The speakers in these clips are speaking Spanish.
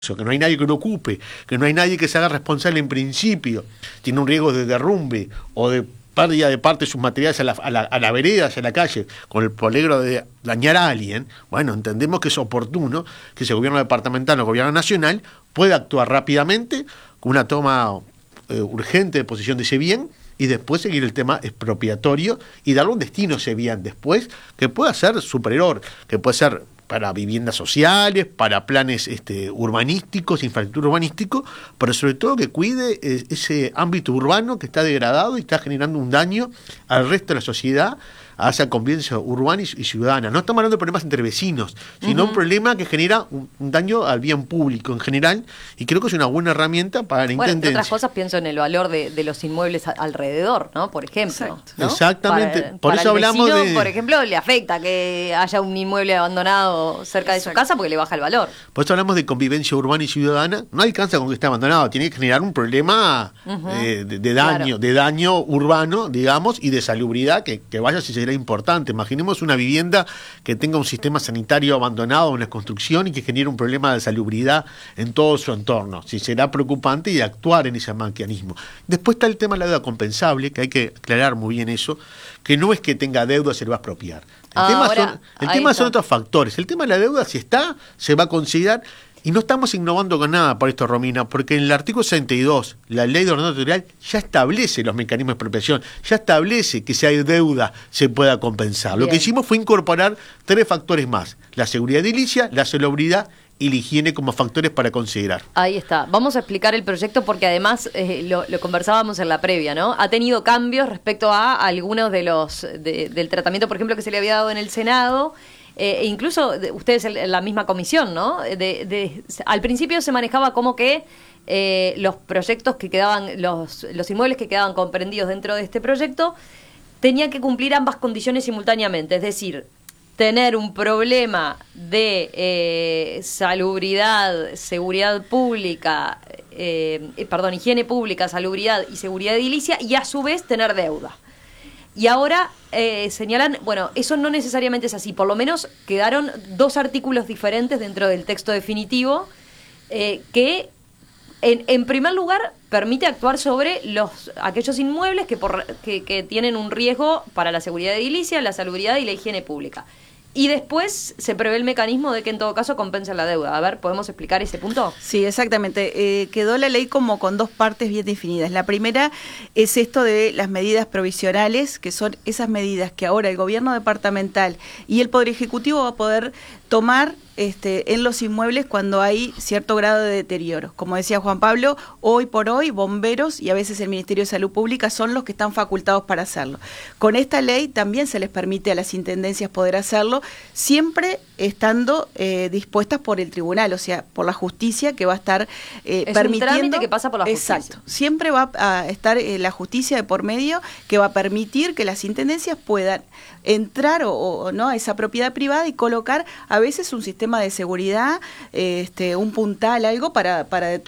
que no hay nadie que lo ocupe, que no hay nadie que se haga responsable en principio, tiene un riesgo de derrumbe o de pérdida de parte de sus materiales a la vereda, hacia la calle, con el peligro de dañar a alguien, bueno, entendemos que es oportuno que ese gobierno departamental o gobierno nacional pueda actuar rápidamente con una toma urgente de posesión de ese bien y después seguir el tema expropiatorio y darle un destino a ese bien después que pueda ser superior, que puede ser para viviendas sociales, para planes urbanísticos, infraestructura urbanístico, pero sobre todo que cuide ese ámbito urbano que está degradado y está generando un daño al resto de la sociedad, a esa convivencia urbana y ciudadana. No estamos hablando de problemas entre vecinos, sino un problema que genera un daño al bien público en general, y creo que es una buena herramienta para la intendencia. Entre otras cosas pienso en el valor de los inmuebles alrededor, ¿no? Por ejemplo. ¿no? Exactamente. Por para eso hablamos vecino, de... Por ejemplo, le afecta que haya un inmueble abandonado cerca de su casa porque le baja el valor. Por eso hablamos de convivencia urbana y ciudadana. No alcanza con que esté abandonado, tiene que generar un problema de daño, de daño urbano, digamos, y de salubridad que vaya si será importante. Imaginemos una vivienda que tenga un sistema sanitario abandonado, una construcción y que genere un problema de salubridad en todo su entorno. Si será preocupante y actuar en ese mecanismo. Después está el tema de la deuda compensable, que hay que aclarar muy bien eso, que no es que tenga deuda se le va a expropiar. El tema son otros factores. El tema de la deuda, si está, se va a considerar. Y no estamos innovando con nada por esto, Romina, porque en el artículo 62, la ley de ordenamiento territorial ya establece los mecanismos de expropiación, ya establece que si hay deuda se pueda compensar. Bien. Lo que hicimos fue incorporar 3 factores más: la seguridad edilicia, la salubridad y la higiene como factores para considerar. Ahí está. Vamos a explicar el proyecto porque además lo conversábamos en la previa, ¿no? Ha tenido cambios respecto a algunos de los del tratamiento, por ejemplo, que se le había dado en el Senado. E incluso ustedes en la misma comisión, ¿no? Al principio se manejaba como que los proyectos que quedaban, los inmuebles que quedaban comprendidos dentro de este proyecto tenían que cumplir ambas condiciones simultáneamente, es decir, tener un problema de salubridad, seguridad pública, higiene pública, salubridad y seguridad edilicia, y a su vez tener deuda. Y ahora señalan, bueno, eso no necesariamente es así, por lo menos quedaron 2 artículos diferentes dentro del texto definitivo que, en primer lugar, permite actuar sobre aquellos inmuebles que tienen un riesgo para la seguridad edilicia, la salubridad y la higiene pública. Y después se prevé el mecanismo de que en todo caso compensa la deuda. A ver, ¿podemos explicar ese punto? Sí, exactamente. Quedó la ley como con 2 partes bien definidas. La primera es esto de las medidas provisionales, que son esas medidas que ahora el gobierno departamental y el Poder Ejecutivo va a poder tomar en los inmuebles cuando hay cierto grado de deterioro. Como decía Juan Pablo, hoy por hoy bomberos y a veces el Ministerio de Salud Pública son los que están facultados para hacerlo. Con esta ley también se les permite a las intendencias poder hacerlo, siempre estando dispuestas por el tribunal, o sea, por la justicia que va a estar permitiendo... Es un trámite que pasa por la justicia. Exacto. Siempre va a estar la justicia de por medio que va a permitir que las intendencias puedan entrar o no a esa propiedad privada y colocar a veces un sistema de seguridad, un puntal, algo para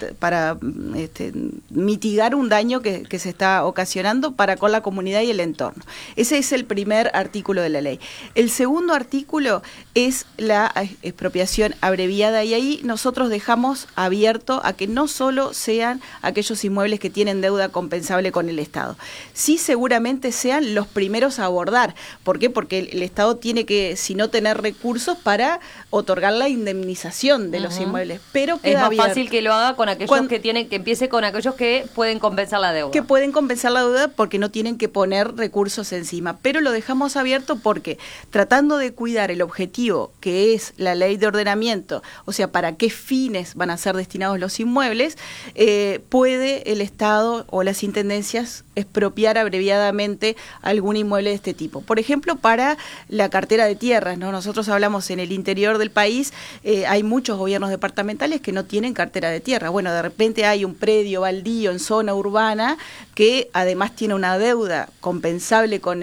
mitigar un daño que se está ocasionando con la comunidad y el entorno. Ese es el primer artículo de la ley. El segundo artículo es la expropiación abreviada, y ahí nosotros dejamos abierto a que no solo sean aquellos inmuebles que tienen deuda compensable con el Estado, sí seguramente sean los primeros a abordar. ¿Por qué? Porque el Estado tiene que, si no tener recursos para otorgar la indemnización de los inmuebles, pero queda es más abierto. Fácil que lo haga con aquellos que empiece con aquellos que pueden compensar la deuda. Que pueden compensar la deuda porque no tienen que poner recursos encima, pero lo dejamos abierto porque tratando de cuidar el objetivo que es la ley de ordenamiento, o sea, para qué fines van a ser destinados los inmuebles, puede el Estado o las intendencias expropiar abreviadamente algún inmueble de este tipo. Por ejemplo, para la cartera de tierras, ¿no? Nosotros hablamos en el interior del país, hay muchos gobiernos departamentales que no tienen cartera de tierra. Bueno, de repente hay un predio baldío en zona urbana, que además tiene una deuda compensable con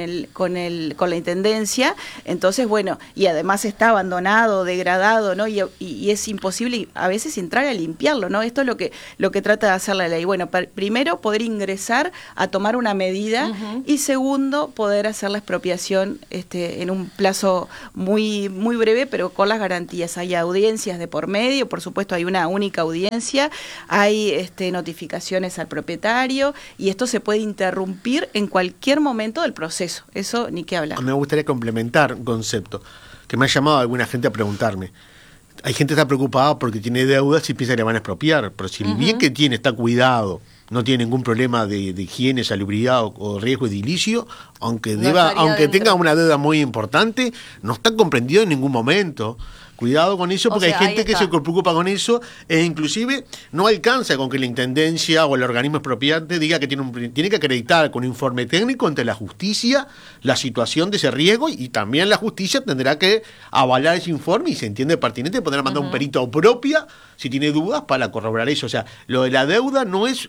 la intendencia, entonces bueno, y además está abandonado, degradado, ¿no? Y es imposible a veces entrar a limpiarlo, ¿no? Esto es lo que trata de hacer la ley. Bueno, primero poder ingresar a tomar una medida y segundo poder hacer la expropiación en un plazo muy muy breve, pero con las garantías. Hay audiencias de por medio, por supuesto hay una única audiencia, hay notificaciones al propietario y esto se puede interrumpir en cualquier momento del proceso, eso ni qué hablar. Me gustaría complementar un concepto que me ha llamado alguna gente a preguntarme. Hay gente que está preocupada porque tiene deudas y piensa que le van a expropiar, pero si el bien que tiene está cuidado, no tiene ningún problema de higiene, salubridad o riesgo edilicio, aunque tenga una deuda muy importante, no está comprendido en ningún momento. Cuidado con eso, porque hay gente que se preocupa con eso e inclusive no alcanza con que la intendencia o el organismo expropiante diga que tiene que acreditar con un informe técnico ante la justicia la situación de ese riesgo, y también la justicia tendrá que avalar ese informe y se entiende pertinente poder mandar un perito propia si tiene dudas para corroborar eso. O sea, lo de la deuda no es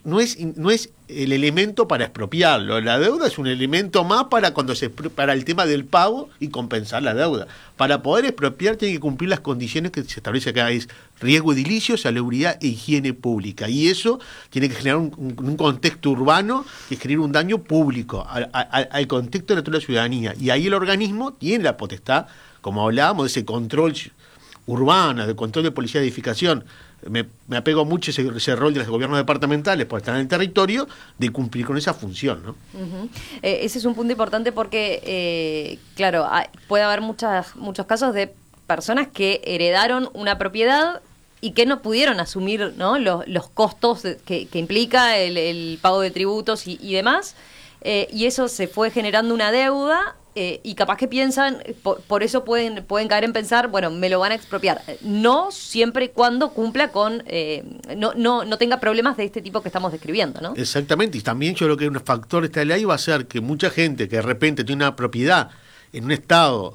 el elemento para expropiar. Lo de la deuda es un elemento más para el tema del pago y compensar la deuda. Para poder expropiar tiene que cumplir las condiciones que se establece acá, es riesgo edilicio, salubridad e higiene pública. Y eso tiene que generar un contexto urbano que genere un daño público al contexto de toda la ciudadanía. Y ahí el organismo tiene la potestad, como hablábamos, de ese control urbano, de control de policía de edificación. Me apego mucho a ese rol de los gobiernos departamentales por estar en el territorio, de cumplir con esa función, ¿no? Ese es un punto importante porque, claro, puede haber muchos casos de personas que heredaron una propiedad y que no pudieron asumir, ¿no?, los costos que implica el pago de tributos y demás, y eso se fue generando una deuda. Y capaz que piensan, por eso pueden caer en pensar, bueno, me lo van a expropiar. No siempre y cuando cumpla con, no tenga problemas de este tipo que estamos describiendo, ¿no? Exactamente, y también yo creo que un factor de esta ley va a ser que mucha gente que de repente tiene una propiedad en un estado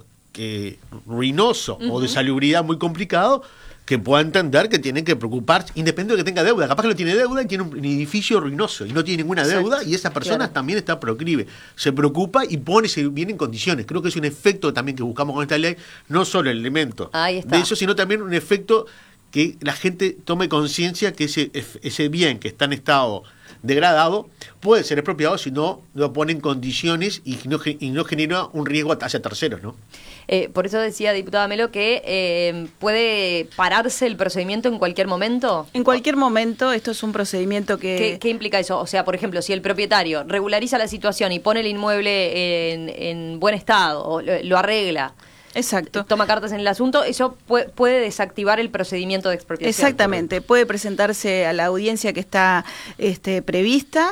ruinoso o de salubridad muy complicado, que pueda entender que tienen que preocuparse, independiente de que tenga deuda. Capaz que no tiene deuda y tiene un edificio ruinoso y no tiene ninguna deuda, y esa persona también está proclive. Se preocupa y viene en condiciones. Creo que es un efecto también que buscamos con esta ley, no solo el elemento de eso, sino también un efecto que la gente tome conciencia que ese bien que está en estado degradado puede ser expropiado si no lo pone en condiciones y no genera un riesgo hacia terceros, ¿no? Por eso decía, diputada Melo, que puede pararse el procedimiento en cualquier momento. En cualquier momento, esto es un procedimiento que... ¿Qué implica eso? O sea, por ejemplo, si el propietario regulariza la situación y pone el inmueble en buen estado, o lo arregla, exacto, toma cartas en el asunto, eso puede desactivar el procedimiento de expropiación. Exactamente, puede presentarse a la audiencia que está prevista.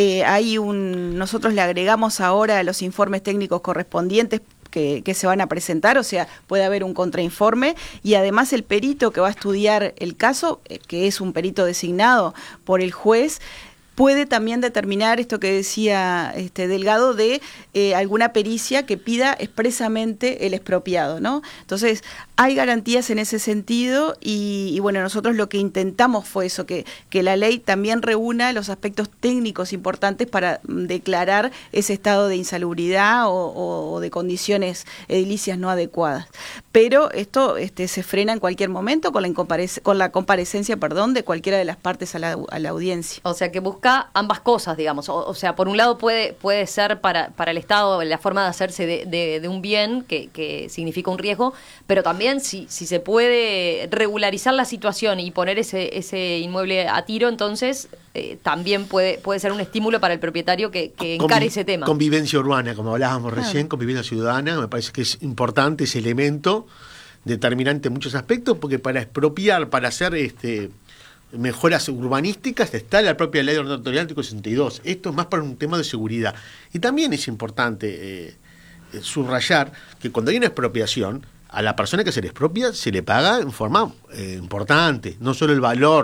Nosotros le agregamos ahora los informes técnicos correspondientes que se van a presentar, o sea, puede haber un contrainforme, y además el perito que va a estudiar el caso, que es un perito designado por el juez, puede también determinar esto que decía Delgado de alguna pericia que pida expresamente el expropiado, ¿no? Entonces, hay garantías en ese sentido y bueno, nosotros lo que intentamos fue eso, que la ley también reúna los aspectos técnicos importantes para declarar ese estado de insalubridad o de condiciones edilicias no adecuadas. Pero esto se frena en cualquier momento con la comparecencia de cualquiera de las partes a la audiencia. O sea, que busca ambas cosas, digamos. O sea, por un lado puede ser para el Estado la forma de hacerse de un bien que significa un riesgo, pero también si se puede regularizar la situación y poner ese inmueble a tiro, entonces también puede ser un estímulo para el propietario que encare ese tema. Convivencia urbana, como hablábamos recién, convivencia ciudadana, me parece que es importante ese elemento determinante en muchos aspectos, porque para expropiar, para hacer mejoras urbanísticas está la propia ley de orden territorial artículo 62. Esto es más para un tema de seguridad. Y también es importante subrayar que cuando hay una expropiación, a la persona que se le expropia se le paga en forma importante, no solo el valor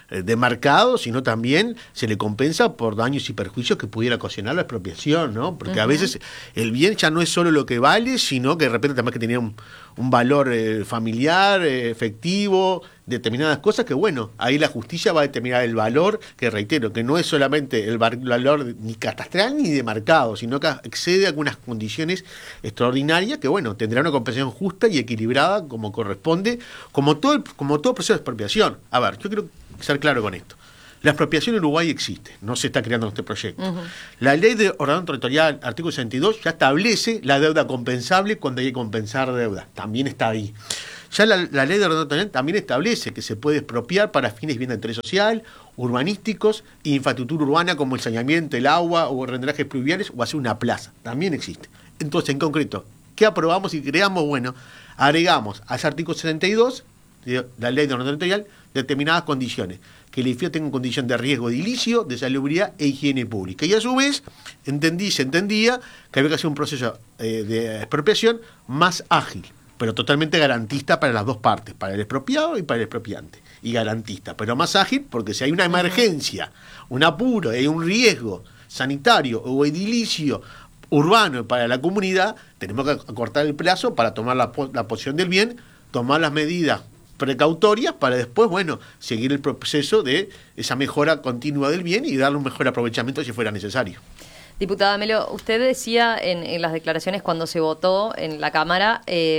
de mercado, sino también se le compensa por daños y perjuicios que pudiera ocasionar la expropiación, ¿no? Porque a veces el bien ya no es solo lo que vale, sino que de repente también que tenía un valor familiar, efectivo, determinadas cosas que, bueno, ahí la justicia va a determinar el valor, que reitero, que no es solamente el valor ni catastral ni de mercado, sino que excede a algunas condiciones extraordinarias que, bueno, tendrá una compensación justa y equilibrada como corresponde, como todo proceso de expropiación. A ver, yo quiero ser claro con esto. La expropiación en Uruguay existe, no se está creando en este proyecto. La ley de ordenamiento territorial, artículo 62, ya establece la deuda compensable cuando hay que compensar deuda. También está ahí. Ya la ley de ordenamiento territorial también establece que se puede expropiar para fines de bien de interés social, urbanísticos e infraestructura urbana como el saneamiento, el agua o drenajes pluviales o hacer una plaza. También existe. Entonces, en concreto, ¿qué aprobamos y creamos? Bueno, agregamos al artículo 72 de la ley de ordenamiento territorial determinadas condiciones, que el edificio tenga condición de riesgo edilicio, de salubridad e higiene pública. Y a su vez, se entendía que había que hacer un proceso de expropiación más ágil, pero totalmente garantista para las dos partes, para el expropiado y para el expropiante. Y garantista, pero más ágil porque si hay una emergencia, un apuro, hay un riesgo sanitario o edilicio urbano para la comunidad, tenemos que acortar el plazo para tomar la posición del bien, tomar las medidas precautorias para después, bueno, seguir el proceso de esa mejora continua del bien y darle un mejor aprovechamiento si fuera necesario. Diputada Melo, usted decía en las declaraciones cuando se votó en la Cámara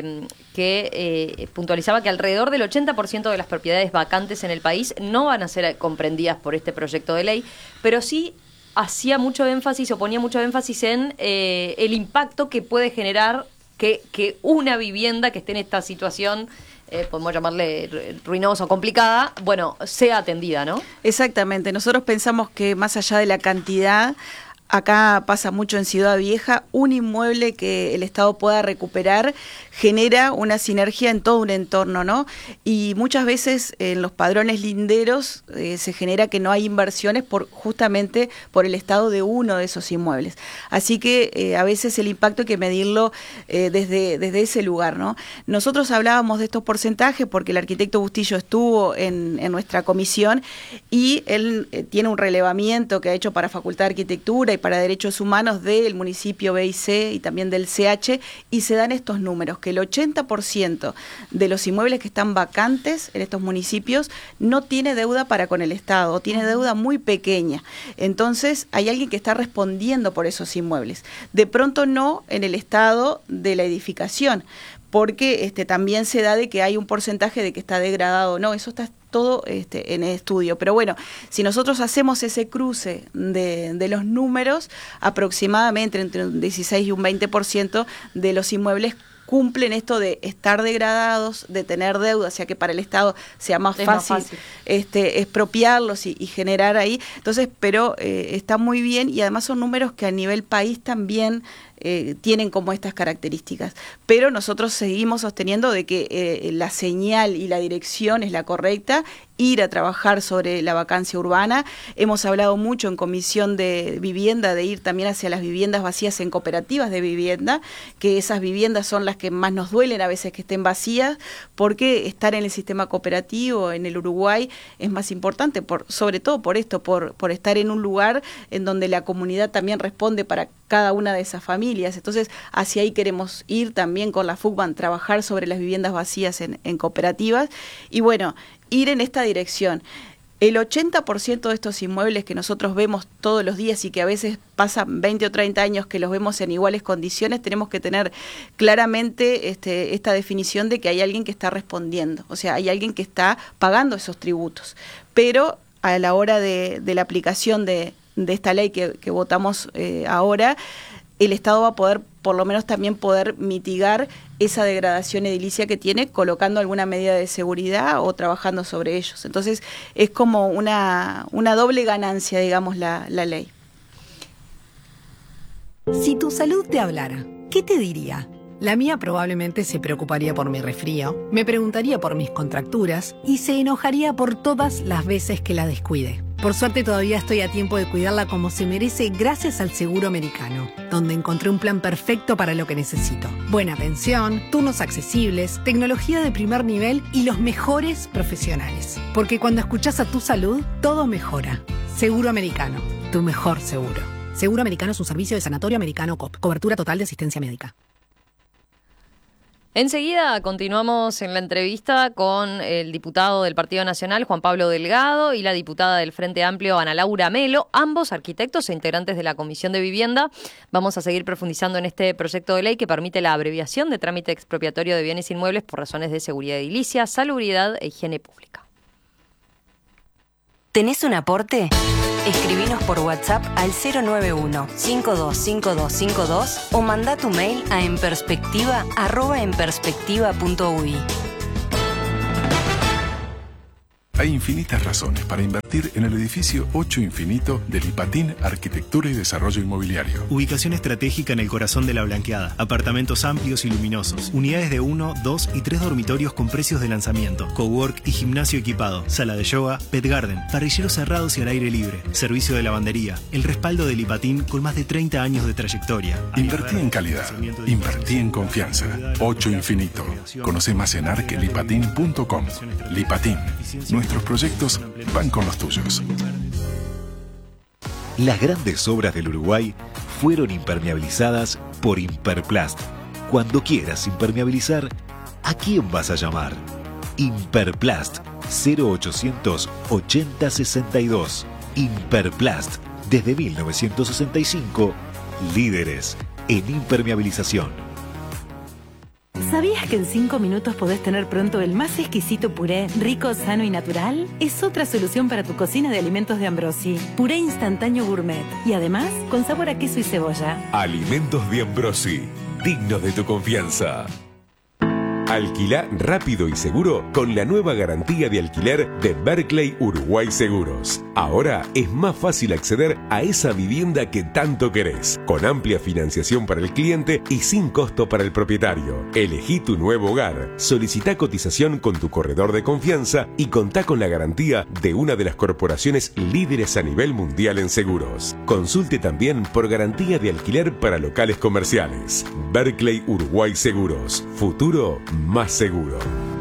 que puntualizaba que alrededor del 80% de las propiedades vacantes en el país no van a ser comprendidas por este proyecto de ley, pero sí hacía mucho énfasis o ponía mucho énfasis en el impacto que puede generar que una vivienda que esté en esta situación, podemos llamarle ruinosa o complicada, bueno, sea atendida, ¿no? Exactamente. Nosotros pensamos que más allá de la cantidad, acá pasa mucho en Ciudad Vieja, un inmueble que el Estado pueda recuperar genera una sinergia en todo un entorno, ¿no? Y muchas veces en los padrones linderos se genera que no hay inversiones justamente por el estado de uno de esos inmuebles. Así que a veces el impacto hay que medirlo desde ese lugar, ¿no? Nosotros hablábamos de estos porcentajes porque el arquitecto Bustillo estuvo en nuestra comisión y él tiene un relevamiento que ha hecho para Facultad de Arquitectura y para Derechos Humanos del municipio B y C y también del CH, y se dan estos números, que el 80% de los inmuebles que están vacantes en estos municipios no tiene deuda para con el Estado, tiene deuda muy pequeña. Entonces hay alguien que está respondiendo por esos inmuebles. De pronto no en el estado de la edificación, porque también se da de que hay un porcentaje de que está degradado. No, eso está todo en estudio. Pero bueno, si nosotros hacemos ese cruce de los números, aproximadamente entre un 16 y un 20% de los inmuebles cumplen esto de estar degradados, de tener deuda, o sea que para el Estado sea más fácil. Expropiarlos y generar ahí. Entonces, pero está muy bien y además son números que a nivel país también tienen como estas características. Pero nosotros seguimos sosteniendo de que la señal y la dirección es la correcta, ir a trabajar sobre la vacancia urbana. Hemos hablado mucho en Comisión de Vivienda de ir también hacia las viviendas vacías en cooperativas de vivienda, que esas viviendas son las que más nos duelen a veces que estén vacías, porque estar en el sistema cooperativo en el Uruguay es más importante, sobre todo por esto, por estar en un lugar en donde la comunidad también responde para cada una de esas familias. Entonces, hacia ahí queremos ir también con la FUCBAN, trabajar sobre las viviendas vacías en cooperativas y bueno, ir en esta dirección. El 80% de estos inmuebles que nosotros vemos todos los días y que a veces pasan 20 o 30 años que los vemos en iguales condiciones, tenemos que tener claramente esta definición de que hay alguien que está respondiendo, o sea, hay alguien que está pagando esos tributos. Pero a la hora de la aplicación de esta ley que votamos ahora, el Estado va a poder, por lo menos también poder mitigar esa degradación edilicia que tiene, colocando alguna medida de seguridad o trabajando sobre ellos. Entonces, es como una doble ganancia, digamos, la ley. Si tu salud te hablara, ¿qué te diría? La mía probablemente se preocuparía por mi resfrío, me preguntaría por mis contracturas y se enojaría por todas las veces que la descuide. Por suerte todavía estoy a tiempo de cuidarla como se merece gracias al Seguro Americano, donde encontré un plan perfecto para lo que necesito. Buena pensión, turnos accesibles, tecnología de primer nivel y los mejores profesionales. Porque cuando escuchás a tu salud, todo mejora. Seguro Americano, tu mejor seguro. Seguro Americano es un servicio de Sanatorio Americano COP. Cobertura total de asistencia médica. Enseguida continuamos en la entrevista con el diputado del Partido Nacional, Juan Pablo Delgado, y la diputada del Frente Amplio, Ana Laura Melo, ambos arquitectos e integrantes de la Comisión de Vivienda. Vamos a seguir profundizando en este proyecto de ley que permite la abreviación de trámite expropiatorio de bienes inmuebles por razones de seguridad edilicia, salubridad e higiene pública. ¿Tenés un aporte? Escribinos por WhatsApp al 091-525252 o mandá tu mail a enperspectiva@enperspectiva.uy. Hay infinitas razones para invertir en el edificio 8 Infinito del IPATIN Arquitectura y Desarrollo Inmobiliario. Ubicación estratégica en el corazón de la Blanqueada. Apartamentos amplios y luminosos. Unidades de 1, 2 y 3 dormitorios con precios de lanzamiento. Cowork y gimnasio equipado. Sala de yoga, pet garden. Parrilleros cerrados y al aire libre. Servicio de lavandería. El respaldo del IPATIN con más de 30 años de trayectoria. Invertí en calidad. Invertí en confianza. 8 Infinito. Conoce más en arquelipatin.com. Lipatin. Nuestros proyectos van con los tuyos. Las grandes obras del Uruguay fueron impermeabilizadas por Imperplast. Cuando quieras impermeabilizar, ¿a quién vas a llamar? Imperplast 0800 80 62. Imperplast, desde 1965, líderes en impermeabilización. ¿Sabías que en 5 minutos podés tener pronto el más exquisito puré, rico, sano y natural? Es otra solución para tu cocina de alimentos de Ambrosi. Puré instantáneo gourmet. Y además, con sabor a queso y cebolla. Alimentos de Ambrosi. Dignos de tu confianza. Alquilá rápido y seguro con la nueva garantía de alquiler de Berkeley Uruguay Seguros. Ahora es más fácil acceder a esa vivienda que tanto querés, con amplia financiación para el cliente y sin costo para el propietario. Elegí tu nuevo hogar, solicitá cotización con tu corredor de confianza y contá con la garantía de una de las corporaciones líderes a nivel mundial en seguros. Consulte también por garantía de alquiler para locales comerciales. Berkeley Uruguay Seguros. Futuro más seguro.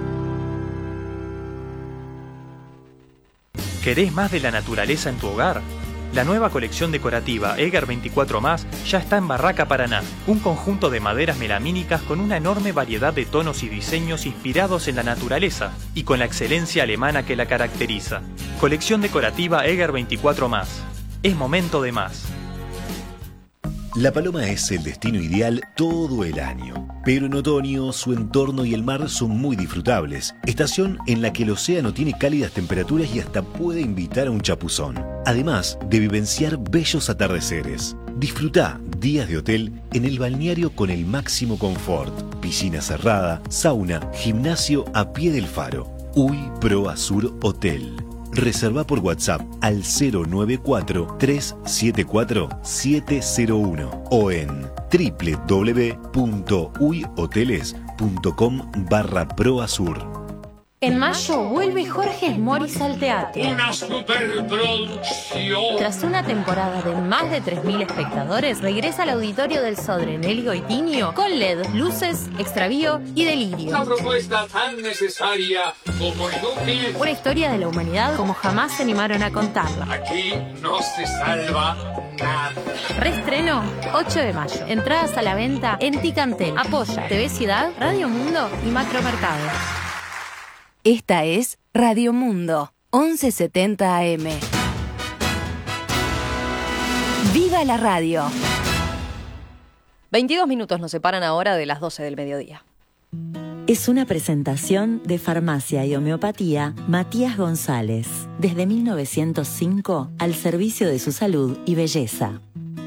¿Querés más de la naturaleza en tu hogar? La nueva colección decorativa Eger 24+, ya está en Barraca Paraná, un conjunto de maderas melamínicas con una enorme variedad de tonos y diseños inspirados en la naturaleza y con la excelencia alemana que la caracteriza. Colección decorativa Eger 24+. Es momento de más. La Paloma es el destino ideal todo el año, pero en otoño su entorno y el mar son muy disfrutables, estación en la que el océano tiene cálidas temperaturas y hasta puede invitar a un chapuzón, además de vivenciar bellos atardeceres. Disfrutá días de hotel en el balneario con el máximo confort, piscina cerrada, sauna, gimnasio a pie del faro. Uy Pro Azur Hotel. Reserva por WhatsApp al 094-374-701 o en www.uyhoteles.com/proazur. En mayo vuelve Jorge Moris al teatro. Una superproducción. Tras una temporada de más de 3.000 espectadores, regresa al Auditorio del Sodre Nelly Goitiño con LED, luces, extravío y delirio. Una propuesta tan necesaria como inútil. Una historia de la humanidad como jamás se animaron a contarla. Aquí no se salva nada. Reestreno 8 de mayo. Entradas a la venta en Ticantel. Apoya TV Ciudad, Radio Mundo y Macromercado. Esta es Radio Mundo, 1170 AM. ¡Viva la radio! 22 minutos nos separan ahora de las 12 del mediodía. Es una presentación de Farmacia y Homeopatía Matías González, desde 1905 al servicio de su salud y belleza.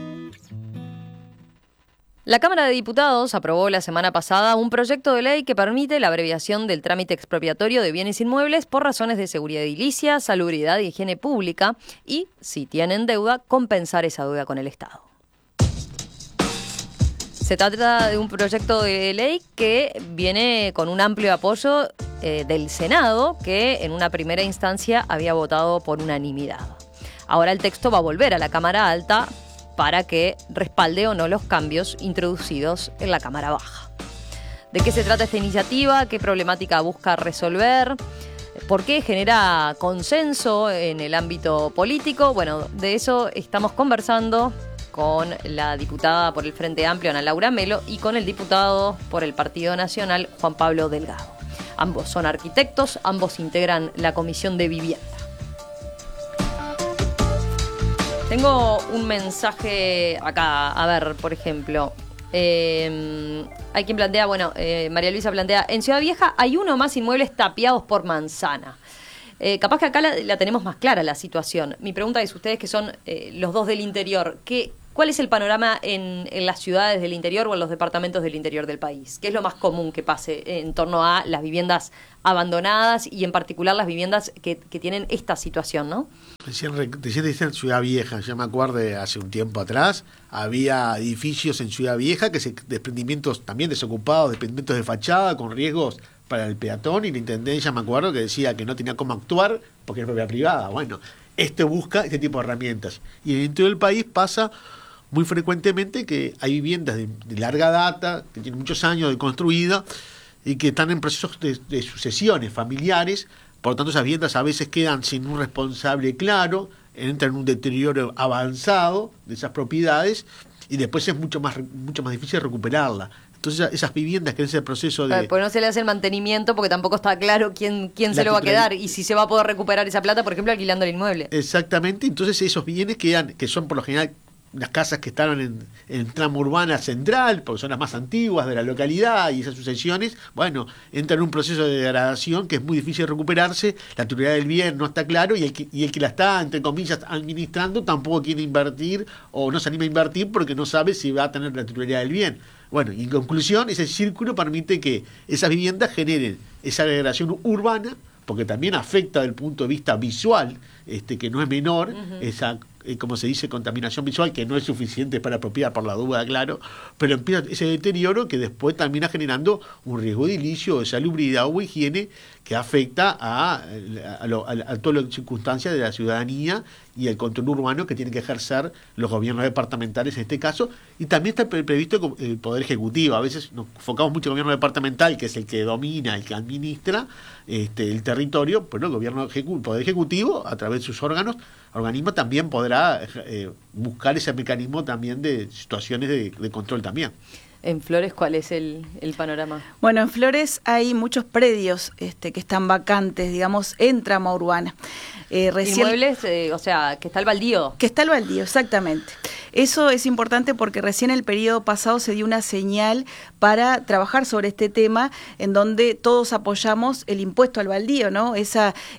La Cámara de Diputados aprobó la semana pasada un proyecto de ley que permite la abreviación del trámite expropiatorio de bienes inmuebles por razones de seguridad edilicia, salubridad y higiene pública y, si tienen deuda, compensar esa deuda con el Estado. Se trata de un proyecto de ley que viene con un amplio apoyo del Senado, que en una primera instancia había votado por unanimidad. Ahora el texto va a volver a la Cámara Alta para que respalde o no los cambios introducidos en la Cámara Baja. ¿De qué se trata esta iniciativa? ¿Qué problemática busca resolver? ¿Por qué genera consenso en el ámbito político? Bueno, de eso estamos conversando con la diputada por el Frente Amplio, Ana Laura Melo, y con el diputado por el Partido Nacional, Juan Pablo Delgado. Ambos son arquitectos, ambos integran la Comisión de Vivienda. Tengo un mensaje acá, a ver, por ejemplo, hay quien plantea, María Luisa plantea, en Ciudad Vieja hay uno más inmuebles tapiados por manzana. Capaz que acá la tenemos más clara la situación. Mi pregunta es, ustedes que son los dos del interior, ¿cuál es el panorama en las ciudades del interior o en los departamentos del interior del país? ¿Qué es lo más común que pase en torno a las viviendas abandonadas y en particular las viviendas que tienen esta situación, ¿no? Recién decían Ciudad Vieja, ya me acuerdo de hace un tiempo atrás, había edificios en Ciudad Vieja, desprendimientos también desocupados, desprendimientos de fachada con riesgos para el peatón, y la intendencia, me acuerdo, que decía que no tenía cómo actuar porque era propiedad privada. Bueno, busca este tipo de herramientas. Y en el interior del país pasa muy frecuentemente que hay viviendas de larga data, que tienen muchos años de construida y que están en procesos de sucesiones familiares. Por lo tanto, esas viviendas a veces quedan sin un responsable claro, entran en un deterioro avanzado de esas propiedades y después es mucho más difícil recuperarla. Entonces esas viviendas que en ese proceso de... Pues no se le hace el mantenimiento porque tampoco está claro quién se lo va a quedar y si se va a poder recuperar esa plata, por ejemplo, alquilando el inmueble. Exactamente, entonces esos bienes que son por lo general las casas que estaban en tramo urbana central, porque son las más antiguas de la localidad, y esas sucesiones, entran en un proceso de degradación que es muy difícil recuperarse, la titularidad del bien no está claro, y el que la está, entre comillas, administrando tampoco quiere invertir o no se anima a invertir porque no sabe si va a tener la titularidad del bien. Bueno, y en conclusión, ese círculo permite que esas viviendas generen esa degradación urbana, porque también afecta desde el punto de vista visual, que no es menor, esa, como se dice, contaminación visual, que no es suficiente para apropiar por la duda, claro, pero empieza ese deterioro que después termina generando un riesgo de edilicio, de salubridad o higiene que afecta a todas las circunstancias de la ciudadanía y el control urbano que tienen que ejercer los gobiernos departamentales en este caso, y también está previsto el Poder Ejecutivo. A veces nos enfocamos mucho en el gobierno departamental, que es el que domina, el que administra el territorio, pero el Poder Ejecutivo, a través de sus organismos, también podrá buscar ese mecanismo también de situaciones de control también. En Flores, ¿cuál es el panorama? Bueno, en Flores hay muchos predios que están vacantes, digamos, en trama urbana. Inmuebles, que está el baldío. Que está el baldío, exactamente. Eso es importante porque recién el periodo pasado se dio una señal para trabajar sobre este tema en donde todos apoyamos el impuesto al baldío, ¿no? Es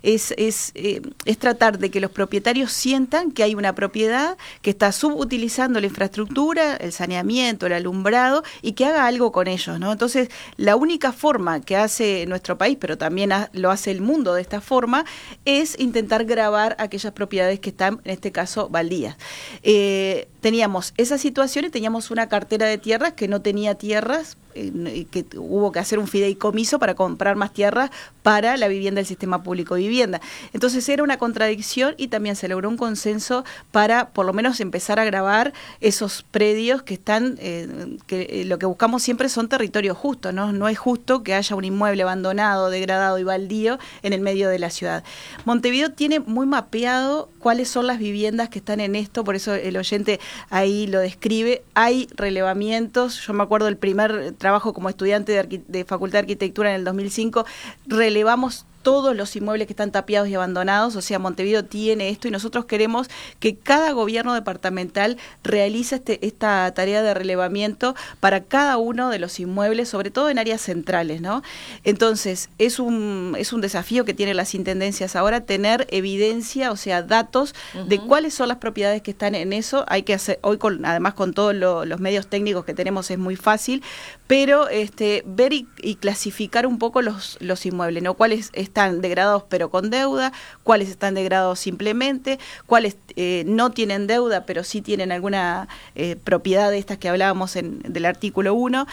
tratar de que los propietarios sientan que hay una propiedad que está subutilizando la infraestructura, el saneamiento, el alumbrado, y que haga algo con ellos, ¿no? Entonces, la única forma que hace nuestro país, pero también lo hace el mundo de esta forma, es intentar gravar aquellas propiedades que están, en este caso, baldías. Teníamos esa situación y teníamos una cartera de tierras que no tenía tierras, que hubo que hacer un fideicomiso para comprar más tierras para la vivienda del sistema público de vivienda. Entonces era una contradicción y también se logró un consenso para por lo menos empezar a grabar esos predios que están, que lo que buscamos siempre son territorios justos, ¿no? No es justo que haya un inmueble abandonado, degradado y baldío en el medio de la ciudad. Montevideo tiene muy mapeado cuáles son las viviendas que están en esto, por eso el oyente ahí lo describe. Hay relevamientos, yo me acuerdo el primer trabajo como estudiante de Facultad de Arquitectura en el 2005, relevamos todos los inmuebles que están tapiados y abandonados, o sea, Montevideo tiene esto y nosotros queremos que cada gobierno departamental realice esta tarea de relevamiento para cada uno de los inmuebles, sobre todo en áreas centrales, ¿no? Entonces, es un desafío que tienen las intendencias ahora, tener evidencia, o sea, datos de cuáles son las propiedades que están en eso. Hay que hacer, hoy además con todos los medios técnicos que tenemos es muy fácil, pero ver y clasificar un poco los inmuebles, ¿no? Cuáles están degradados pero con deuda, cuáles están degradados simplemente, cuáles no tienen deuda pero sí tienen alguna propiedad de estas que hablábamos del artículo 1.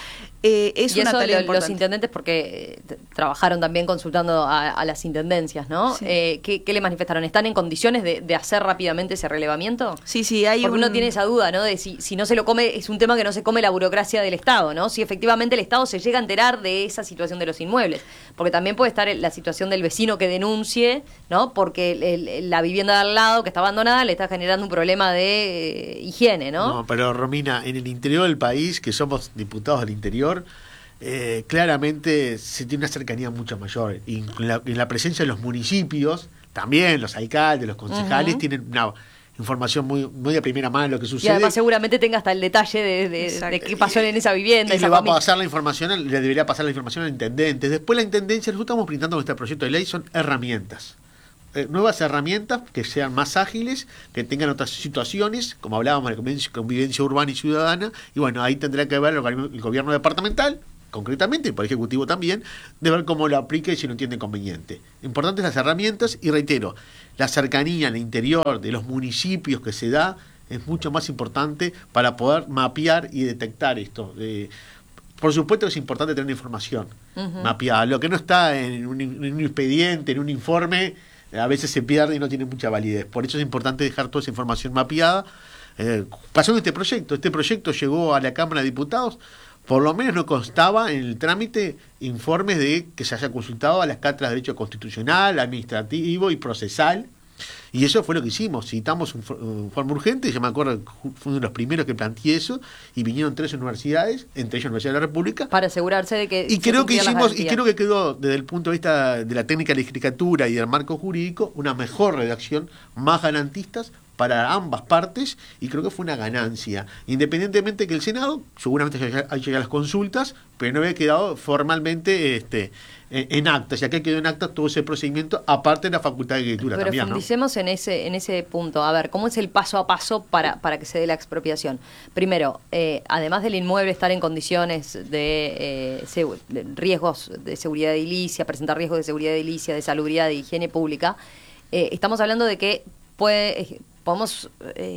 es y una eso tarea los importante. intendentes, porque trabajaron también consultando a las intendencias, ¿no? Sí. ¿Qué le manifestaron? ¿Están en condiciones de hacer rápidamente ese relevamiento? Sí, hay porque uno tiene esa duda, ¿no? De si no se lo come, es un tema que no se come la burocracia del Estado, ¿no? Si efectivamente el Estado se llega a enterar de esa situación de los inmuebles. Porque también puede estar la situación del vecino que denuncie, ¿no? Porque la vivienda de al lado que está abandonada le está generando un problema de higiene, ¿no? No, pero Romina, en el interior del país, que somos diputados del interior, claramente se tiene una cercanía mucho mayor. Y en la presencia de los municipios, también los alcaldes, los concejales, tienen una información muy de primera mano de lo que sucede. Y además seguramente tenga hasta el detalle de qué pasó en esa vivienda. Y le va a pasar la información, le debería pasar la información al intendente. Después la intendencia, nosotros estamos brindando nuestro proyecto de ley, son herramientas. Nuevas herramientas que sean más ágiles, que tengan otras situaciones, como hablábamos de convivencia urbana y ciudadana, y bueno, ahí tendrá que ver el gobierno departamental, concretamente, el Poder Ejecutivo también, de ver cómo lo aplica y si lo entiende conveniente. Importantes las herramientas, y reitero, la cercanía al interior de los municipios que se da es mucho más importante para poder mapear y detectar esto. Por supuesto que es importante tener información mapeada. Lo que no está en un expediente, en un informe, a veces se pierde y no tiene mucha validez. Por eso es importante dejar toda esa información mapeada. Pasó en este proyecto llegó a la Cámara de Diputados, por lo menos no constaba en el trámite informes de que se haya consultado a las cátedras de Derecho Constitucional, Administrativo y Procesal, y eso fue lo que hicimos. Citamos un informe urgente, yo me acuerdo que fue uno de los primeros que planteé eso, y vinieron 3 universidades, entre ellas la Universidad de la República, para asegurarse de que y creo que quedó desde el punto de vista de la técnica de la legislatura y del marco jurídico una mejor redacción, más garantistas para ambas partes, y creo que fue una ganancia, independientemente que el Senado seguramente haya llegado a las consultas, pero no había quedado formalmente en acta, ya que quedó en acta todo ese procedimiento, aparte de la facultad de escritura. Pero también, profundicemos, ¿no?, en ese punto. A ver, ¿cómo es el paso a paso para que se dé la expropiación? Primero, además del inmueble estar en condiciones de riesgos de seguridad edilicia, presentar riesgos de seguridad edilicia, de salubridad, de higiene pública, estamos hablando de que podemos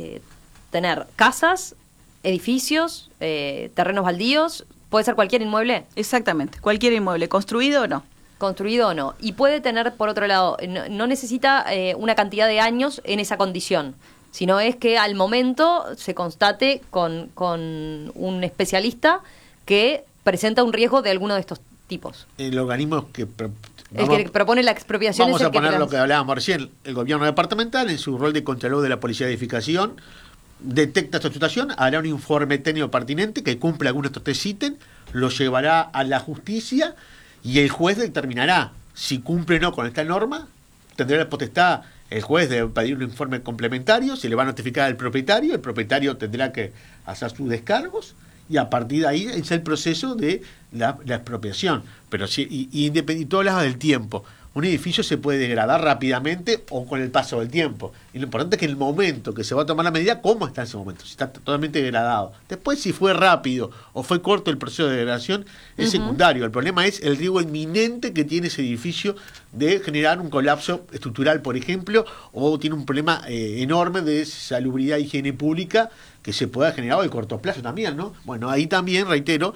tener casas, edificios, terrenos baldíos. ¿Puede ser cualquier inmueble? Exactamente, cualquier inmueble, construido o no. Construido o no. Y puede tener, por otro lado, no necesita una cantidad de años en esa condición, sino es que al momento se constate con un especialista que presenta un riesgo de alguno de estos tipos. El organismo que propone la expropiación. Vamos a poner lo que hablábamos recién. El gobierno departamental, en su rol de contralor de la Policía de Edificación, detecta esta situación, hará un informe técnico pertinente que cumple algunos de estos 3 ítems, lo llevará a la justicia y el juez determinará si cumple o no con esta norma. Tendrá la potestad el juez de pedir un informe complementario, se le va a notificar al propietario, el propietario tendrá que hacer sus descargos, y a partir de ahí es el proceso de la expropiación. Pero y tú hablabas del tiempo. Un edificio se puede degradar rápidamente o con el paso del tiempo. Y lo importante es que en el momento que se va a tomar la medida, ¿cómo está en ese momento? Si está totalmente degradado. Después, si fue rápido o fue corto el proceso de degradación, es secundario. El problema es el riesgo inminente que tiene ese edificio de generar un colapso estructural, por ejemplo, o tiene un problema enorme de salubridad e higiene pública que se pueda generar a corto plazo también, ¿no? Bueno, ahí también, reitero,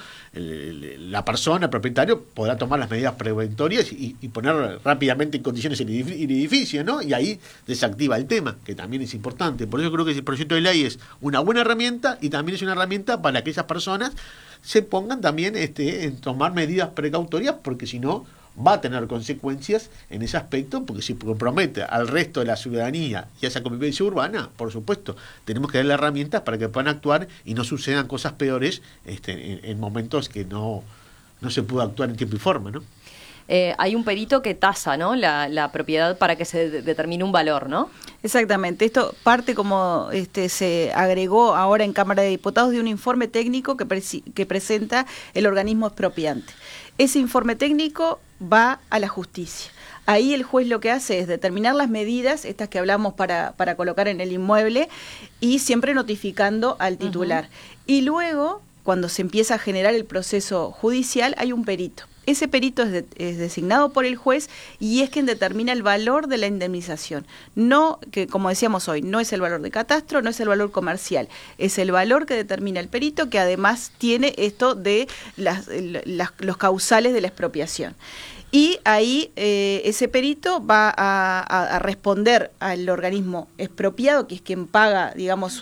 la persona, el propietario, podrá tomar las medidas preventorias y poner rápidamente en condiciones el edificio, ¿no? Y ahí desactiva el tema, que también es importante. Por eso creo que el proyecto de ley es una buena herramienta, y también es una herramienta para que esas personas se pongan también en tomar medidas precautorias, porque si no va a tener consecuencias en ese aspecto, porque si compromete al resto de la ciudadanía y a esa convivencia urbana, por supuesto, tenemos que darle herramientas para que puedan actuar y no sucedan cosas peores en momentos que no se pudo actuar en tiempo y forma, ¿no? Hay un perito que tasa, ¿no?, la propiedad para que se determine un valor, ¿no? Exactamente. Esto parte, como se agregó ahora en Cámara de Diputados, de un informe técnico que presenta el organismo expropiante. Ese informe técnico va a la justicia. Ahí el juez lo que hace es determinar las medidas, estas que hablamos para colocar en el inmueble, y siempre notificando al titular. Y luego, cuando se empieza a generar el proceso judicial, hay un perito. Ese perito es designado por el juez y es quien determina el valor de la indemnización. No, que como decíamos hoy, no es el valor de catastro, no es el valor comercial, es el valor que determina el perito, que además tiene esto de los causales de la expropiación. Y ahí ese perito va a responder al organismo expropiado, que es quien paga, digamos,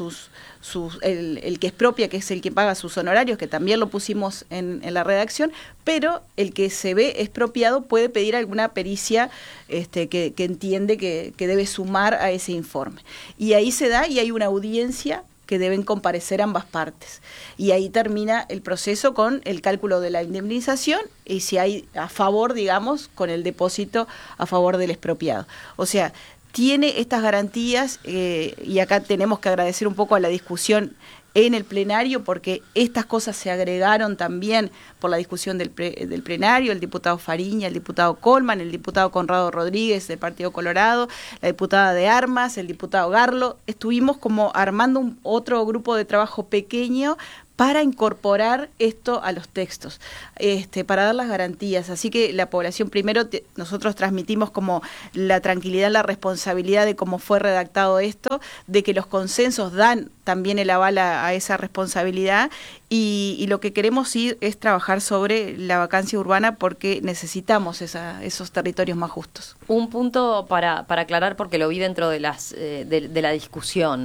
el que expropia, que es el que paga sus honorarios, que también lo pusimos en la redacción, pero el que se ve expropiado puede pedir alguna pericia que entiende que debe sumar a ese informe. Y ahí se da y hay una audiencia que deben comparecer ambas partes. Y ahí termina el proceso con el cálculo de la indemnización y si hay a favor, digamos, con el depósito a favor del expropiado. O sea, tiene estas garantías y acá tenemos que agradecer un poco a la discusión en el plenario, porque estas cosas se agregaron también por la discusión del plenario, el diputado Fariña, el diputado Colman, el diputado Conrado Rodríguez del Partido Colorado, la diputada de Armas, el diputado Garlo. Estuvimos como armando otro grupo de trabajo pequeño para incorporar esto a los textos, para dar las garantías. Así que la población, primero nosotros transmitimos como la tranquilidad, la responsabilidad de cómo fue redactado esto, de que los consensos dan también el aval a esa responsabilidad y lo que queremos ir es trabajar sobre la vacancia urbana porque necesitamos esos territorios más justos. Un punto para aclarar, porque lo vi dentro de la discusión.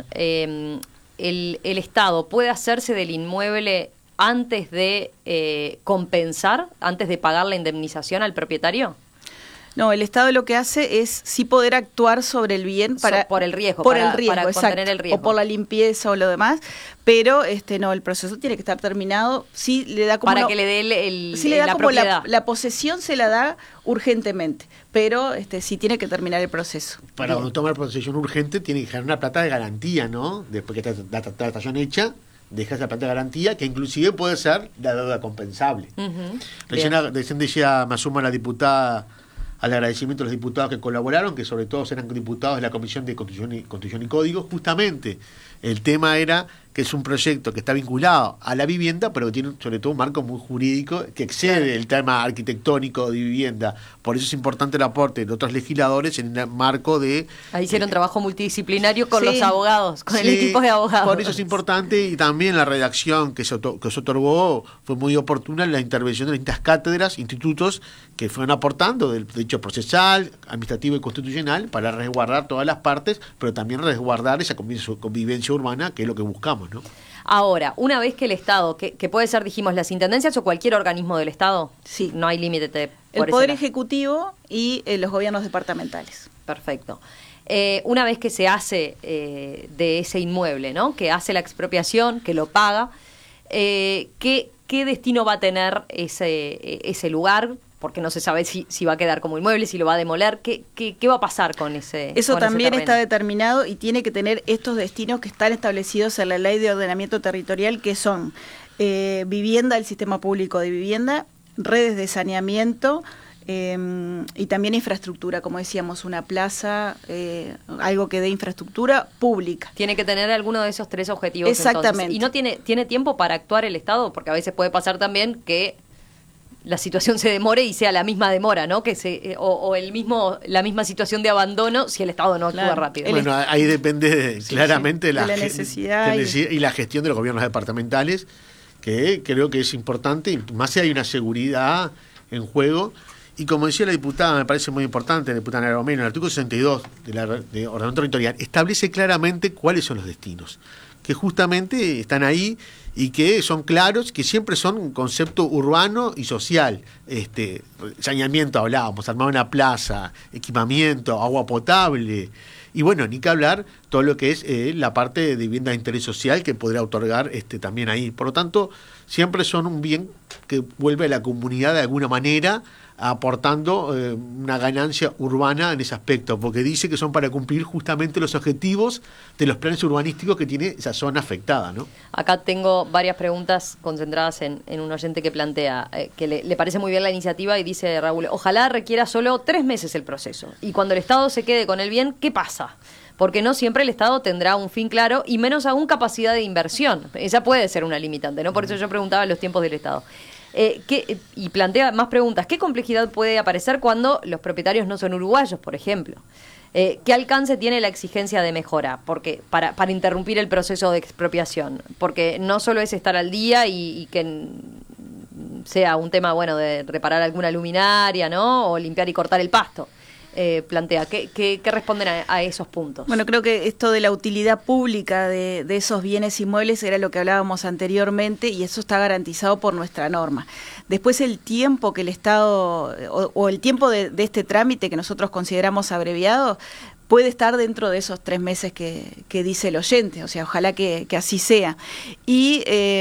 El Estado puede hacerse del inmueble antes de compensar, antes de pagar la indemnización al propietario. No, el Estado lo que hace es sí poder actuar sobre el bien por el riesgo, para contener el riesgo, o por la limpieza o lo demás, pero no, el proceso tiene que estar terminado. Sí le da como para que le dé la como propiedad. La posesión se la da urgentemente, pero sí tiene que terminar el proceso. Para cuando toma posesión urgente tiene que dejar una plata de garantía, ¿no? Después que está la tratación hecha, deja esa plata de garantía que inclusive puede ser la deuda compensable. Recién decía, me asumo a la diputada, al agradecimiento a los diputados que colaboraron, que sobre todo eran diputados de la Comisión de Constitución y Código. Justamente el tema era que es un proyecto que está vinculado a la vivienda, pero que tiene sobre todo un marco muy jurídico que excede el tema arquitectónico de vivienda. Por eso es importante el aporte de otros legisladores en el marco de... Ahí hicieron trabajo multidisciplinario con los abogados, con el equipo de abogados. Por eso es importante, y también la redacción que se otorgó fue muy oportuna en la intervención de distintas cátedras, institutos que fueron aportando del derecho procesal, administrativo y constitucional para resguardar todas las partes, pero también resguardar esa convivencia urbana, que es lo que buscamos, ¿no? Ahora, una vez que el Estado, que puede ser, dijimos, las intendencias o cualquier organismo del Estado, sí, no hay límite. El Poder Ejecutivo y los gobiernos departamentales. Perfecto. Una vez que se hace de ese inmueble, ¿no? Que hace la expropiación, que lo paga, ¿qué destino va a tener ese lugar? Porque no se sabe si va a quedar como inmueble, si lo va a demoler. ¿Qué va a pasar con ese Eso con también ese está determinado y tiene que tener estos destinos que están establecidos en la Ley de Ordenamiento Territorial, que son vivienda, el sistema público de vivienda, redes de saneamiento y también infraestructura, como decíamos, una plaza, algo que dé infraestructura pública. Tiene que tener alguno de esos tres objetivos. Exactamente. Entonces. ¿Y no tiene tiempo para actuar el Estado? Porque a veces puede pasar también que la situación se demore y sea la misma demora, ¿no? Que la misma situación de abandono si el Estado no actúa rápido. Bueno, ahí depende claramente de la necesidad y la gestión de los gobiernos departamentales, que creo que es importante, y más si hay una seguridad en juego. Y como decía la diputada, me parece muy importante, la diputada Nara Romero, el artículo 62 de Ordenamiento Territorial establece claramente cuáles son los destinos, que justamente están ahí y que son claros, que siempre son un concepto urbano y social. Saneamiento hablábamos, armar una plaza, equipamiento, agua potable, y bueno, ni que hablar todo lo que es la parte de vivienda de interés social que podrá otorgar también ahí. Por lo tanto, siempre son un bien que vuelve a la comunidad de alguna manera, aportando una ganancia urbana en ese aspecto, porque dice que son para cumplir justamente los objetivos de los planes urbanísticos que tiene esa zona afectada, ¿no? Acá tengo varias preguntas concentradas en un oyente que plantea que le parece muy bien la iniciativa y dice Raúl, ojalá requiera solo 3 meses el proceso, y cuando el Estado se quede con el bien, ¿qué pasa? Porque no siempre el Estado tendrá un fin claro y menos aún capacidad de inversión. Esa puede ser una limitante, ¿no? Por eso yo preguntaba los tiempos del Estado. Y plantea más preguntas. ¿Qué complejidad puede aparecer cuando los propietarios no son uruguayos, por ejemplo? ¿Qué alcance tiene la exigencia de mejora? Porque para interrumpir el proceso de expropiación. Porque no solo es estar al día y que sea un tema, bueno, de reparar alguna luminaria, ¿no? O limpiar y cortar el pasto. Plantea, ¿qué responden a esos puntos? Bueno, creo que esto de la utilidad pública de esos bienes inmuebles era lo que hablábamos anteriormente y eso está garantizado por nuestra norma. Después el tiempo que el Estado, o el tiempo de este trámite que nosotros consideramos abreviado, puede estar dentro de esos 3 meses que dice el oyente, o sea, ojalá que así sea. Y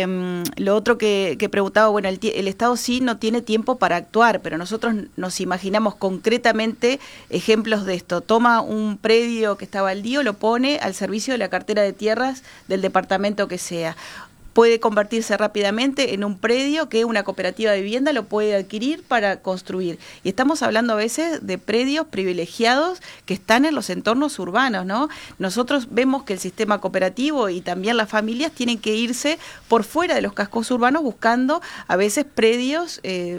lo otro que preguntaba, bueno, el Estado sí no tiene tiempo para actuar, pero nosotros nos imaginamos concretamente ejemplos de esto. Toma un predio que está baldío, lo pone al servicio de la cartera de tierras del departamento que sea. Puede convertirse rápidamente en un predio que una cooperativa de vivienda lo puede adquirir para construir. Y estamos hablando a veces de predios privilegiados que están en los entornos urbanos, ¿no? Nosotros vemos que el sistema cooperativo y también las familias tienen que irse por fuera de los cascos urbanos buscando a veces predios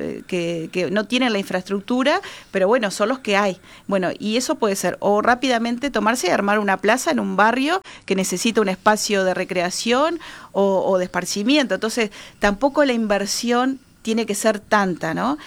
que no tienen la infraestructura, pero bueno, son los que hay. Bueno, y eso puede ser o rápidamente tomarse y armar una plaza en un barrio que necesita un espacio de recreación o de esparcimiento. Entonces, tampoco la inversión tiene que ser tanta, ¿no?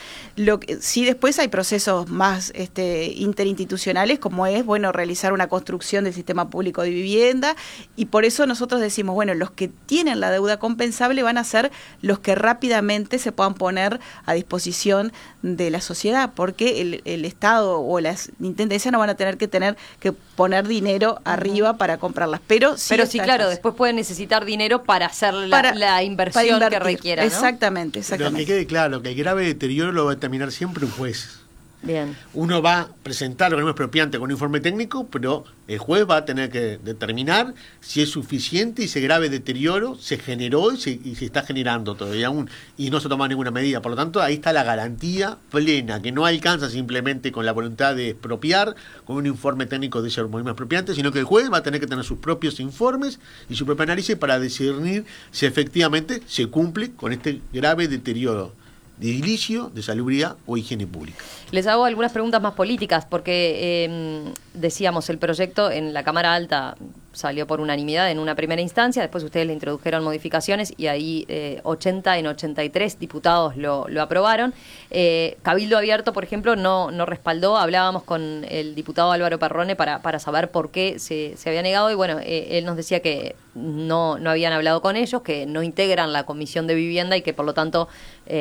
Sí, después hay procesos más interinstitucionales, como es, bueno, realizar una construcción del sistema público de vivienda, y por eso nosotros decimos, bueno, los que tienen la deuda compensable van a ser los que rápidamente se puedan poner a disposición de la sociedad, porque el Estado o las intendencias no van a tener que poner dinero arriba para comprarlas, pero sí, claro, después pueden necesitar dinero para hacer la inversión que requiera, ¿no? Exactamente. Pero que quede claro que el grave deterioro lo va a determinar siempre un juez. Bien. Uno va a presentar un expropiante con un informe técnico, pero el juez va a tener que determinar si es suficiente y ese grave deterioro se generó y se está generando todavía aún y no se toma ninguna medida. Por lo tanto, ahí está la garantía plena, que no alcanza simplemente con la voluntad de expropiar, con un informe técnico de ese organismo expropiante, sino que el juez va a tener que tener sus propios informes y su propio análisis para discernir si efectivamente se cumple con este grave deterioro de edilicio, de salubridad o higiene pública. Les hago algunas preguntas más políticas, porque decíamos, el proyecto en la Cámara Alta salió por unanimidad en una primera instancia, después ustedes le introdujeron modificaciones y ahí 80 en 83 diputados lo aprobaron. Cabildo Abierto, por ejemplo, no respaldó. Hablábamos con el diputado Álvaro Perrone para saber por qué se había negado y bueno, él nos decía que no habían hablado con ellos, que no integran la Comisión de Vivienda y que por lo tanto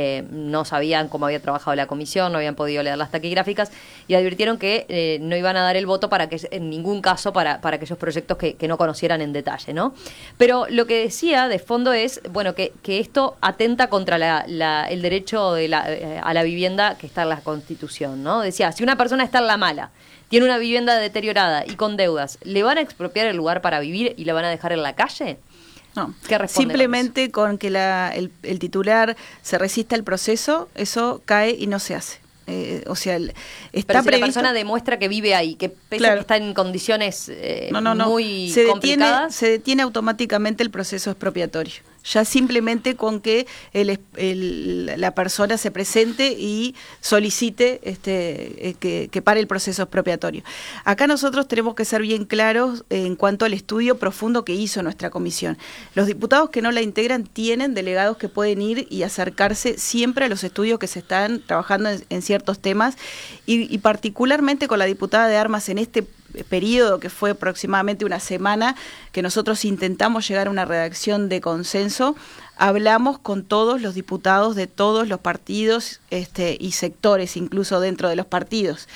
no sabían cómo había trabajado la comisión, no habían podido leer las taquigráficas y advirtieron que no iban a dar el voto para que en ningún caso para aquellos proyectos que no conocieran en detalle, ¿no? Pero lo que decía de fondo es, bueno, que esto atenta contra el derecho a la vivienda que está en la Constitución, ¿no? Decía, si una persona está en la mala, tiene una vivienda deteriorada y con deudas, ¿le van a expropiar el lugar para vivir y la van a dejar en la calle? No, simplemente con que el titular se resista al proceso, eso cae y no se hace. O sea, está pero si previsto, la persona demuestra que vive ahí, que pese a que está en condiciones muy complicadas, se detiene automáticamente el proceso expropiatorio. Ya simplemente con que la persona se presente y solicite que pare el proceso expropiatorio. Acá nosotros tenemos que ser bien claros en cuanto al estudio profundo que hizo nuestra comisión. Los diputados que no la integran tienen delegados que pueden ir y acercarse siempre a los estudios que se están trabajando en ciertos temas y particularmente con la diputada de Armas en este periodo que fue aproximadamente una semana que nosotros intentamos llegar a una redacción de consenso, hablamos con todos los diputados de todos los partidos y sectores, incluso dentro de los partidos.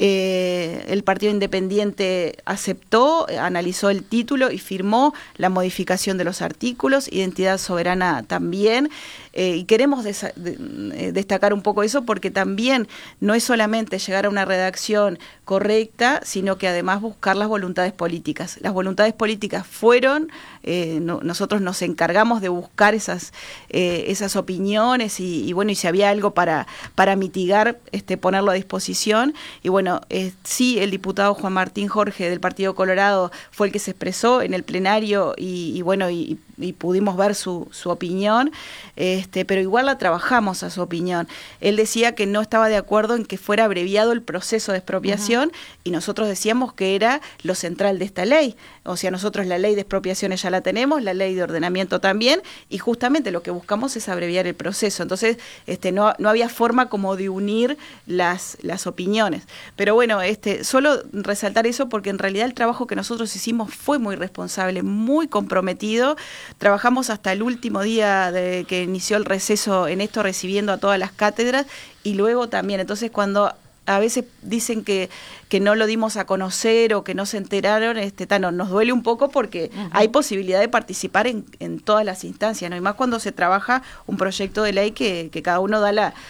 El Partido Independiente aceptó, analizó el título y firmó la modificación de los artículos, Identidad Soberana también, y queremos destacar un poco eso porque también no es solamente llegar a una redacción correcta, sino que además buscar las voluntades políticas. Las voluntades políticas fueron, nosotros nos encargamos de buscar esas esas opiniones y bueno, y si había algo para mitigar, ponerlo a disposición. Y bueno, sí, el diputado Juan Martín Jorge del Partido Colorado fue el que se expresó en el plenario y bueno, y pudimos ver su opinión, pero igual la trabajamos a su opinión. Él decía que no estaba de acuerdo en que fuera abreviado el proceso de expropiación y nosotros decíamos que era lo central de esta ley. O sea, nosotros la ley de expropiaciones ya la tenemos, la ley de ordenamiento también, y justamente lo que buscamos es abreviar el proceso. Entonces, no había forma como de unir las opiniones. Pero bueno, solo resaltar eso porque en realidad el trabajo que nosotros hicimos fue muy responsable, muy comprometido. Trabajamos hasta el último día de que inició el receso en esto, recibiendo a todas las cátedras, y luego también. Entonces, cuando a veces dicen que no lo dimos a conocer o que no se enteraron, nos duele un poco porque hay posibilidad de participar en todas las instancias, ¿no? Y más cuando se trabaja un proyecto de ley que cada uno da la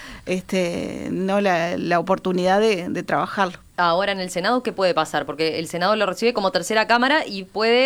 oportunidad de trabajarlo. Ahora en el Senado, ¿qué puede pasar? Porque el Senado lo recibe como tercera cámara y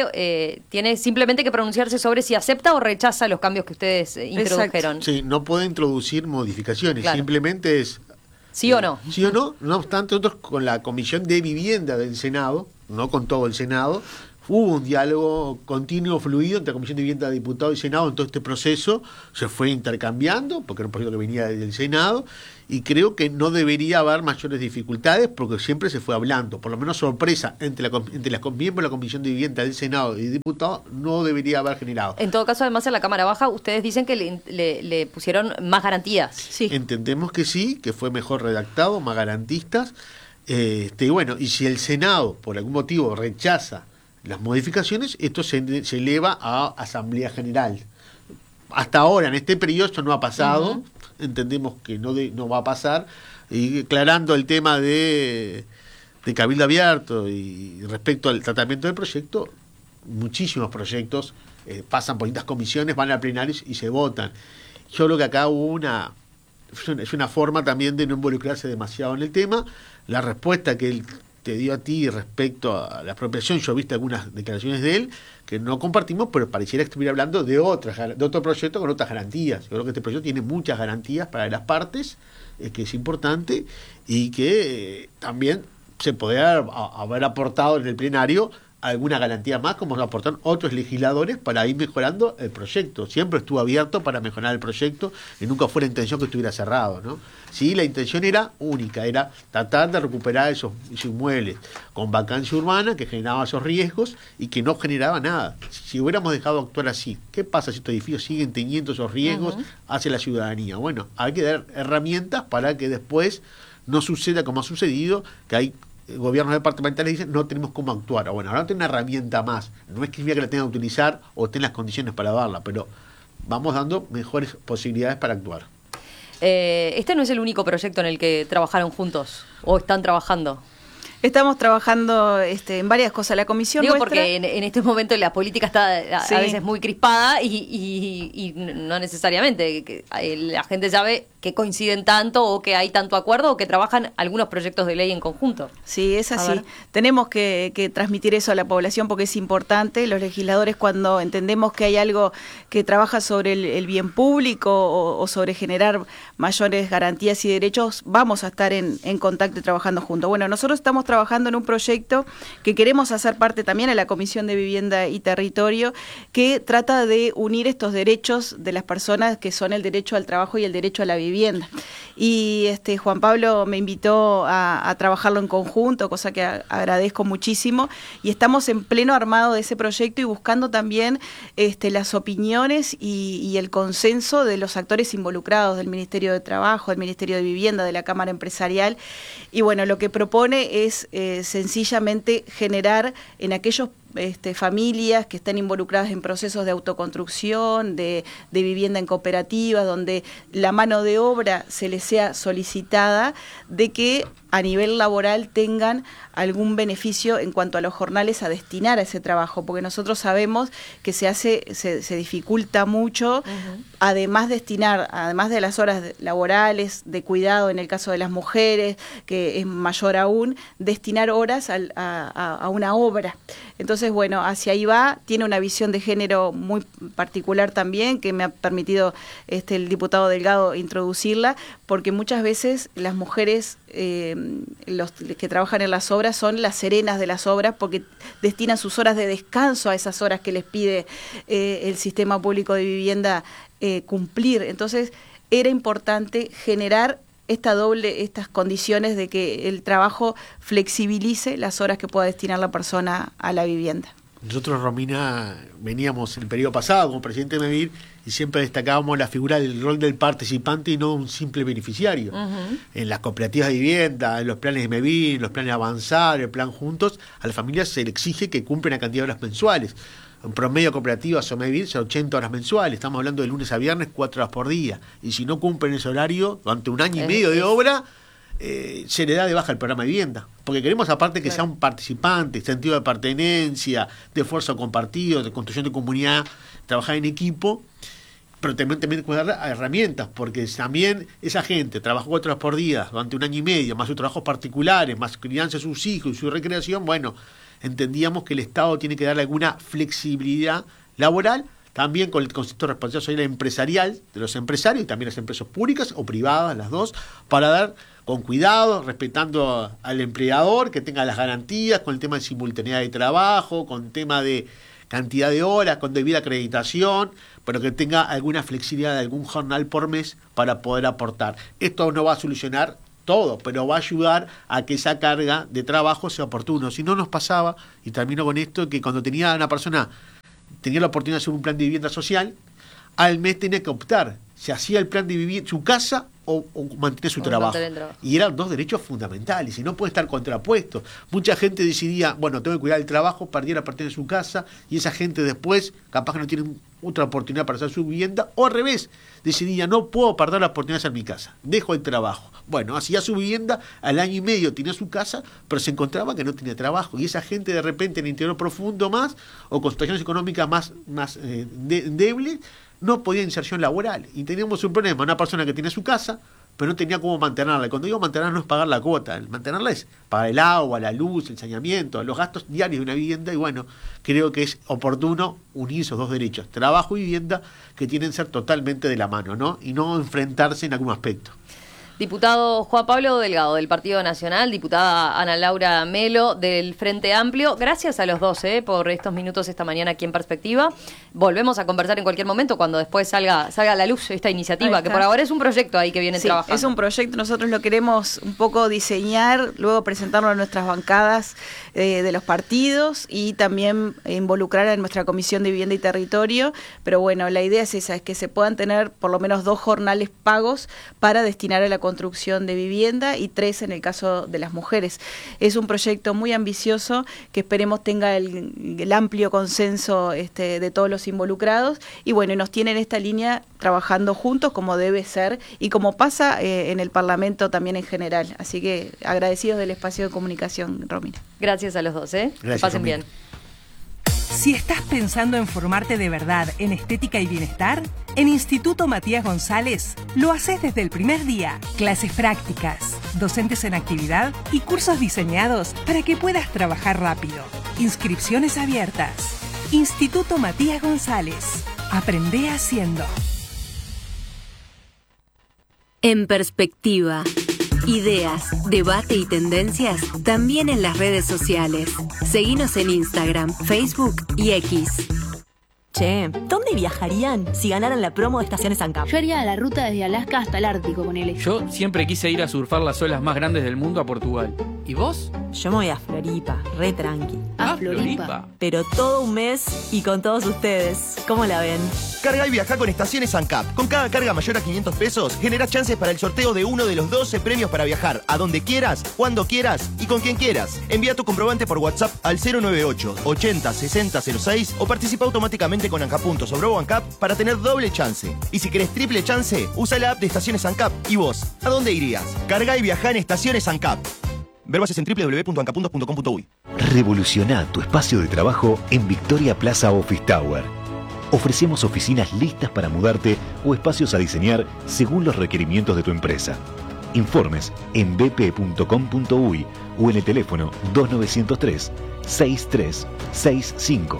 tiene simplemente que pronunciarse sobre si acepta o rechaza los cambios que ustedes introdujeron. Sí, no puede introducir modificaciones, claro. Simplemente es... ¿Sí o no? Sí o no. No obstante, nosotros con la Comisión de Vivienda del Senado, no con todo el Senado, hubo un diálogo continuo, fluido entre la Comisión de Vivienda de Diputados y Senado en todo este proceso. Se fue intercambiando, porque era un proyecto que venía del Senado, y creo que no debería haber mayores dificultades, porque siempre se fue hablando. Por lo menos sorpresa entre los miembros de la Comisión de Vivienda del Senado y Diputados no debería haber generado. En todo caso, además, en la Cámara Baja, ustedes dicen que le pusieron más garantías. Sí. Entendemos que sí, que fue mejor redactado, más garantistas. Y bueno, y si el Senado, por algún motivo, rechaza las modificaciones, esto se eleva a Asamblea General. Hasta ahora, en este periodo, esto no ha pasado. Entendemos que no va a pasar. Y aclarando el tema de Cabildo Abierto y respecto al tratamiento del proyecto, muchísimos proyectos pasan por distintas comisiones, van a plenarios y se votan. Yo creo que acá hubo es una forma también de no involucrarse demasiado en el tema. La respuesta que él te dio a ti respecto a la expropiación, yo he visto algunas declaraciones de él que no compartimos, pero pareciera que estuviera hablando de otro proyecto con otras garantías. Yo creo que este proyecto tiene muchas garantías para las partes, que es importante, y que también se podría haber aportado en el plenario alguna garantía más, como lo aportaron otros legisladores para ir mejorando el proyecto. Siempre estuvo abierto para mejorar el proyecto y nunca fue la intención que estuviera cerrado, ¿no? Sí, la intención era única, era tratar de recuperar esos inmuebles con vacancia urbana que generaba esos riesgos y que no generaba nada. Si hubiéramos dejado actuar así, ¿qué pasa si estos edificios siguen teniendo esos riesgos hacia la ciudadanía? Bueno, hay que dar herramientas para que después no suceda como ha sucedido, que hay gobiernos departamentales dicen no tenemos cómo actuar. Bueno, ahora tiene una herramienta más. No es que significa que la tengan que utilizar o estén las condiciones para darla, pero vamos dando mejores posibilidades para actuar. Este no es el único proyecto en el que trabajaron juntos o están trabajando. Estamos trabajando en varias cosas. La comisión Digo nuestra... porque en este momento la política está a veces muy crispada y no necesariamente que la gente sabe que coinciden tanto o que hay tanto acuerdo o que trabajan algunos proyectos de ley en conjunto. Sí, es así. Tenemos que transmitir eso a la población porque es importante. Los legisladores, cuando entendemos que hay algo que trabaja sobre el bien público o sobre generar mayores garantías y derechos, vamos a estar en contacto y trabajando juntos. Bueno, nosotros estamos trabajando en un proyecto que queremos hacer parte también a la Comisión de Vivienda y Territorio, que trata de unir estos derechos de las personas, que son el derecho al trabajo y el derecho a la vivienda. Y Juan Pablo me invitó a trabajarlo en conjunto, cosa que agradezco muchísimo, y estamos en pleno armado de ese proyecto y buscando también las opiniones y el consenso de los actores involucrados, del Ministerio de Trabajo, del Ministerio de Vivienda, de la Cámara Empresarial. Y bueno, lo que propone es sencillamente generar en aquellos familias que están involucradas en procesos de autoconstrucción, de vivienda en cooperativas, donde la mano de obra se les sea solicitada, de que a nivel laboral tengan algún beneficio en cuanto a los jornales a destinar a ese trabajo, porque nosotros sabemos que se dificulta mucho, además de las horas laborales, de cuidado en el caso de las mujeres, que es mayor aún, destinar horas a una obra. Entonces, Entonces, bueno, hacia ahí va, tiene una visión de género muy particular también, que me ha permitido el diputado Delgado introducirla, porque muchas veces las mujeres los que trabajan en las obras son las serenas de las obras, porque destinan sus horas de descanso a esas horas que les pide el sistema público de vivienda cumplir. Entonces, era importante generar estas condiciones de que el trabajo flexibilice las horas que pueda destinar la persona a la vivienda. Nosotros, Romina, veníamos el periodo pasado como presidente de MEVIR y siempre destacábamos la figura del rol del participante y no un simple beneficiario. En las cooperativas de vivienda, en los planes de MEVIR, en los planes Avanzar, el plan Juntos, a las familias se le exige que cumplan la cantidad de horas mensuales. En promedio cooperativas o MEVIR son 80 horas mensuales, estamos hablando de lunes a viernes, 4 horas por día. Y si no cumplen ese horario, durante un año y medio de obra, se le da de baja el programa de vivienda. Porque queremos, aparte, que sea un participante, sentido de pertenencia, de esfuerzo compartido, de construcción de comunidad, trabajar en equipo, pero también dar herramientas, porque también esa gente trabajó 4 horas por día durante un año y medio, más sus trabajos particulares, más crianza de sus hijos y su recreación, bueno, entendíamos que el Estado tiene que darle alguna flexibilidad laboral, también con el concepto de responsabilidad social empresarial de los empresarios y también las empresas públicas o privadas, las dos, para dar con cuidado, respetando al empleador, que tenga las garantías, con el tema de simultaneidad de trabajo, con el tema de cantidad de horas, con debida acreditación, pero que tenga alguna flexibilidad de algún jornal por mes para poder aportar. Esto no va a solucionar todo, pero va a ayudar a que esa carga de trabajo sea oportuno. Si no, nos pasaba, y termino con esto, que cuando tenía una persona, tenía la oportunidad de hacer un plan de vivienda social, al mes tenía que optar, se hacía el plan de vivienda, su casa o mantener su trabajo. Y eran dos derechos fundamentales, y no puede estar contrapuestos. Mucha gente decidía, bueno, tengo que cuidar el trabajo, perdiera la parte de su casa, y esa gente después, capaz que no tiene otra oportunidad para hacer su vivienda, o al revés, decidía, no puedo perder la oportunidad de hacer mi casa, dejo el trabajo. Bueno, hacía su vivienda, al año y medio tenía su casa, pero se encontraba que no tenía trabajo, y esa gente de repente en el interior profundo más, o con situaciones económicas más débiles, no podía inserción laboral. Y teníamos un problema, una persona que tiene su casa, pero no tenía cómo mantenerla. Y cuando digo mantenerla no es pagar la cuota, mantenerla es pagar el agua, la luz, el saneamiento, los gastos diarios de una vivienda. Y bueno, creo que es oportuno unir esos dos derechos, trabajo y vivienda, que tienen que ser totalmente de la mano, ¿no? Y no enfrentarse en algún aspecto. Diputado Juan Pablo Delgado del Partido Nacional, diputada Ana Laura Melo del Frente Amplio, gracias a los dos por estos minutos esta mañana aquí en Perspectiva. Volvemos a conversar en cualquier momento cuando después salga a la luz esta iniciativa, que por ahora es un proyecto ahí que viene trabajando. Es un proyecto, nosotros lo queremos un poco diseñar, luego presentarlo a nuestras bancadas de los partidos y también involucrar a nuestra Comisión de Vivienda y Territorio, pero bueno, la idea es esa, es que se puedan tener por lo menos 2 jornales pagos para destinar a la construcción de vivienda y 3 en el caso de las mujeres. Es un proyecto muy ambicioso que esperemos tenga el amplio consenso de todos los involucrados y bueno, nos tienen en esta línea trabajando juntos como debe ser y como pasa en el Parlamento también en general. Así que agradecidos del espacio de comunicación, Romina. Gracias a los dos, Gracias, que pasen Romina. bien. Si estás pensando en formarte de verdad en estética y bienestar, en Instituto Matías González lo haces desde el primer día. Clases prácticas, docentes en actividad y cursos diseñados para que puedas trabajar rápido. Inscripciones abiertas. Instituto Matías González. Aprende haciendo. En Perspectiva. Ideas, debate y tendencias también en las redes sociales. Seguinos en Instagram, Facebook y X. Che, ¿dónde viajarían si ganaran la promo de Estaciones ANCAP? Yo haría la ruta desde Alaska hasta el Ártico con él. Yo siempre quise ir a surfar las olas más grandes del mundo a Portugal. ¿Y vos? Yo me voy a Floripa, re tranqui. ¿A Floripa? Pero todo un mes y con todos ustedes. ¿Cómo la ven? Carga y viaja con Estaciones ANCAP. Con cada carga mayor a 500 pesos, generás chances para el sorteo de uno de los 12 premios para viajar a donde quieras, cuando quieras y con quien quieras. Envía tu comprobante por WhatsApp al 098 80 60 06 o participa automáticamente con ANCAP sobre ANCAP para tener doble chance. Y si querés triple chance, usa la app de Estaciones ANCAP. ¿Y vos? ¿A dónde irías? Carga y viaja en Estaciones ANCAP. Ver bases en www.ancapuntos.com.uy. Revoluciona tu espacio de trabajo en Victoria Plaza Office Tower. Ofrecemos oficinas listas para mudarte o espacios a diseñar según los requerimientos de tu empresa. Informes en bp.com.uy o en el teléfono 2903-6365.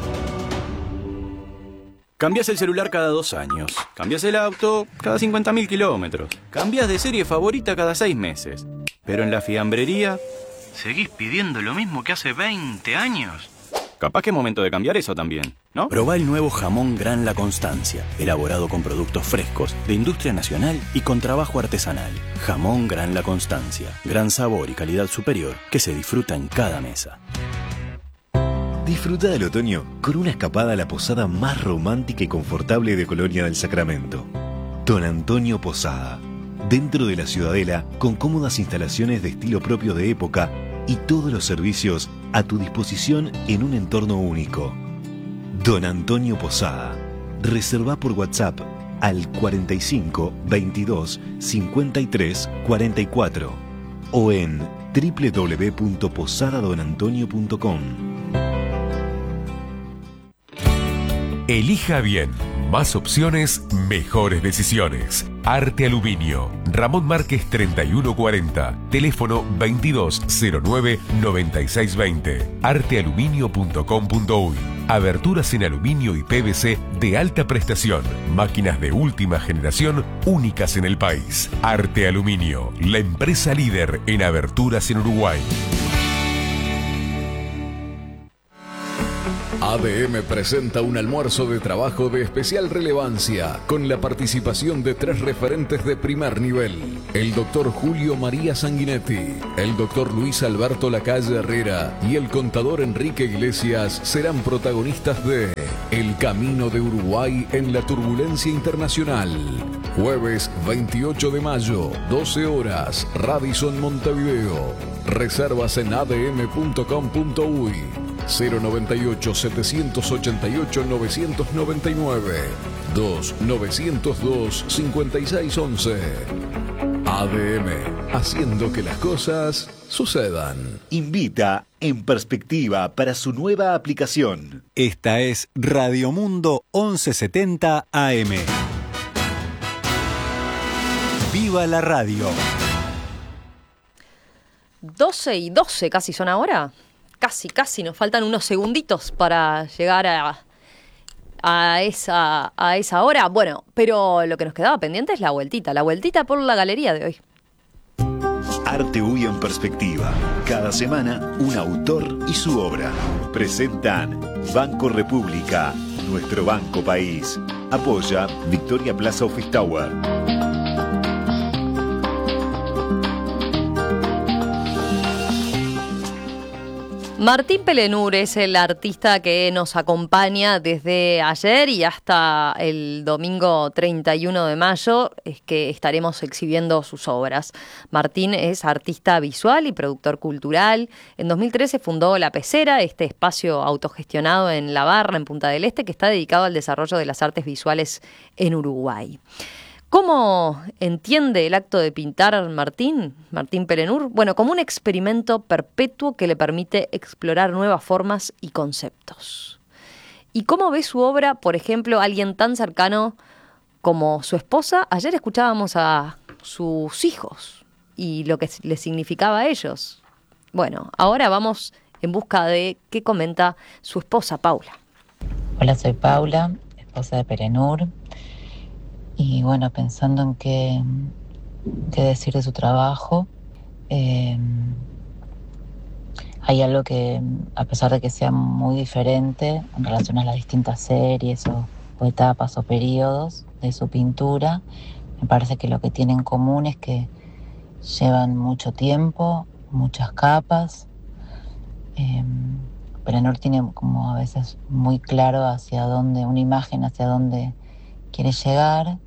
Cambiás el celular cada 2 años. Cambiás el auto cada 50.000 kilómetros. Cambiás de serie favorita cada 6 meses. Pero en la fiambrería seguís pidiendo lo mismo que hace 20 años. Capaz que es momento de cambiar eso también, ¿no? Probá el nuevo jamón Gran La Constancia, elaborado con productos frescos, de industria nacional y con trabajo artesanal. Jamón Gran La Constancia, gran sabor y calidad superior que se disfruta en cada mesa. Disfruta del otoño con una escapada a la posada más romántica y confortable de Colonia del Sacramento. Don Antonio Posada. Dentro de la Ciudadela, con cómodas instalaciones de estilo propio de época y todos los servicios a tu disposición en un entorno único. Don Antonio Posada. Reserva por WhatsApp al 45 22 53 44 o en www.posadadonantonio.com. Elija bien. Más opciones, mejores decisiones. Arte Aluminio. Ramón Márquez 3140. Teléfono 2209-9620. Artealuminio.com.uy. Aberturas en aluminio y PVC de alta prestación. Máquinas de última generación únicas en el país. Arte Aluminio. La empresa líder en aberturas en Uruguay. ADM presenta un almuerzo de trabajo de especial relevancia con la participación de 3 referentes de primer nivel. El doctor Julio María Sanguinetti, el doctor Luis Alberto Lacalle Herrera y el contador Enrique Iglesias serán protagonistas de El Camino de Uruguay en la Turbulencia Internacional. Jueves 28 de mayo, 12 horas, Radisson Montevideo. Reservas en adm.com.uy. 098-788-999 2-902-5611. ADM, haciendo que las cosas sucedan. Invita En Perspectiva para su nueva aplicación. Esta es Radio Mundo 1170 AM. ¡Viva la radio! 12:12 casi son ahora. Casi, nos faltan unos segunditos para llegar a esa hora. Bueno, pero lo que nos quedaba pendiente es la vueltita por la galería de hoy. Arte UI en Perspectiva. Cada semana, un autor y su obra. Presentan Banco República, nuestro banco país. Apoya Victoria Plaza Office Tower. Martín Pelenur es el artista que nos acompaña desde ayer y hasta el domingo 31 de mayo, es que estaremos exhibiendo sus obras. Martín es artista visual y productor cultural. En 2013 fundó La Pecera, este espacio autogestionado en La Barra, en Punta del Este, que está dedicado al desarrollo de las artes visuales en Uruguay. ¿Cómo entiende el acto de pintar Martín Pelenur? Bueno, como un experimento perpetuo que le permite explorar nuevas formas y conceptos. ¿Y cómo ve su obra, por ejemplo, alguien tan cercano como su esposa? Ayer escuchábamos a sus hijos y lo que les significaba a ellos. Bueno, ahora vamos en busca de qué comenta su esposa, Paula. Hola, soy Paula, esposa de Pelenur. Y bueno, pensando en qué decir de su trabajo, hay algo que, a pesar de que sea muy diferente en relación a las distintas series o etapas o periodos de su pintura, me parece que lo que tienen en común es que llevan mucho tiempo, muchas capas. Pelenur tiene como a veces muy claro una imagen hacia dónde quiere llegar,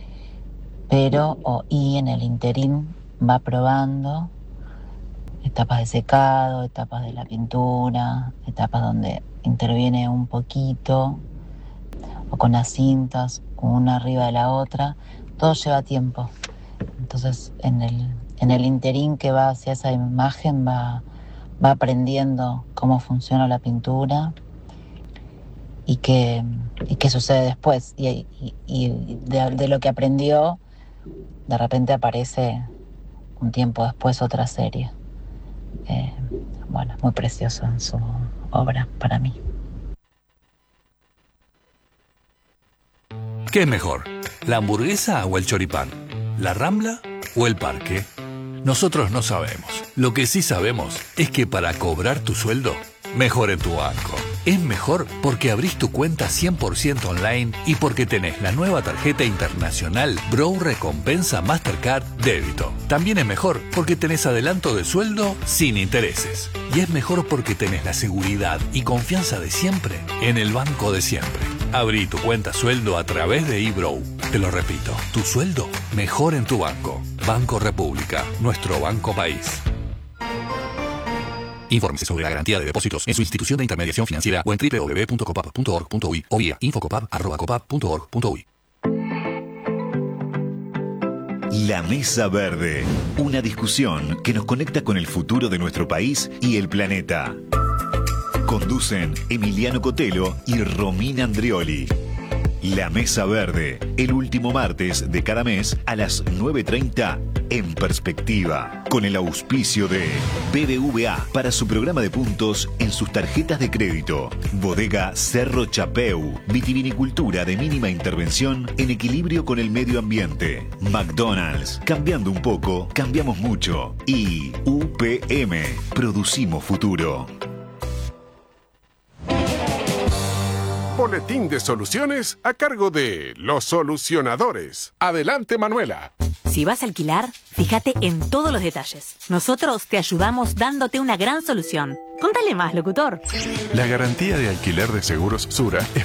y en el interín va probando etapas de secado, etapas de la pintura, etapas donde interviene un poquito, o con las cintas, una arriba de la otra. Todo lleva tiempo. Entonces, en el interín que va hacia esa imagen, va aprendiendo cómo funciona la pintura y qué sucede después. Y de lo que aprendió, de repente aparece un tiempo después otra serie. bueno, muy precioso en su obra para mí. ¿Qué es mejor? ¿La hamburguesa o el choripán? ¿La Rambla o el parque? Nosotros no sabemos. Lo que sí sabemos es que para cobrar tu sueldo, mejor en tu banco. Es mejor porque abrís tu cuenta 100% online y porque tenés la nueva tarjeta internacional Bro Recompensa Mastercard Débito. También es mejor porque tenés adelanto de sueldo sin intereses. Y es mejor porque tenés la seguridad y confianza de siempre en el banco de siempre. Abrí tu cuenta sueldo a través de eBro. Te lo repito, tu sueldo mejor en tu banco. Banco República, nuestro banco país. Infórmese sobre la garantía de depósitos en su institución de intermediación financiera o en www.copap.org.uy o vía infocopap@copap.org.uy. La Mesa Verde, una discusión que nos conecta con el futuro de nuestro país y el planeta. Conducen Emiliano Cotelo y Romina Andrioli. La Mesa Verde, el último martes de cada mes a las 9:30 en Perspectiva, con el auspicio de BBVA para su programa de puntos en sus tarjetas de crédito. Bodega Cerro Chapeu, vitivinicultura de mínima intervención en equilibrio con el medio ambiente. McDonald's, cambiando un poco, cambiamos mucho. Y UPM, producimos futuro. Boletín de soluciones a cargo de Los Solucionadores. Adelante, Manuela. Si vas a alquilar, fíjate en todos los detalles. Nosotros te ayudamos dándote una gran solución. Contale más, locutor. La garantía de alquiler de Seguros Sura es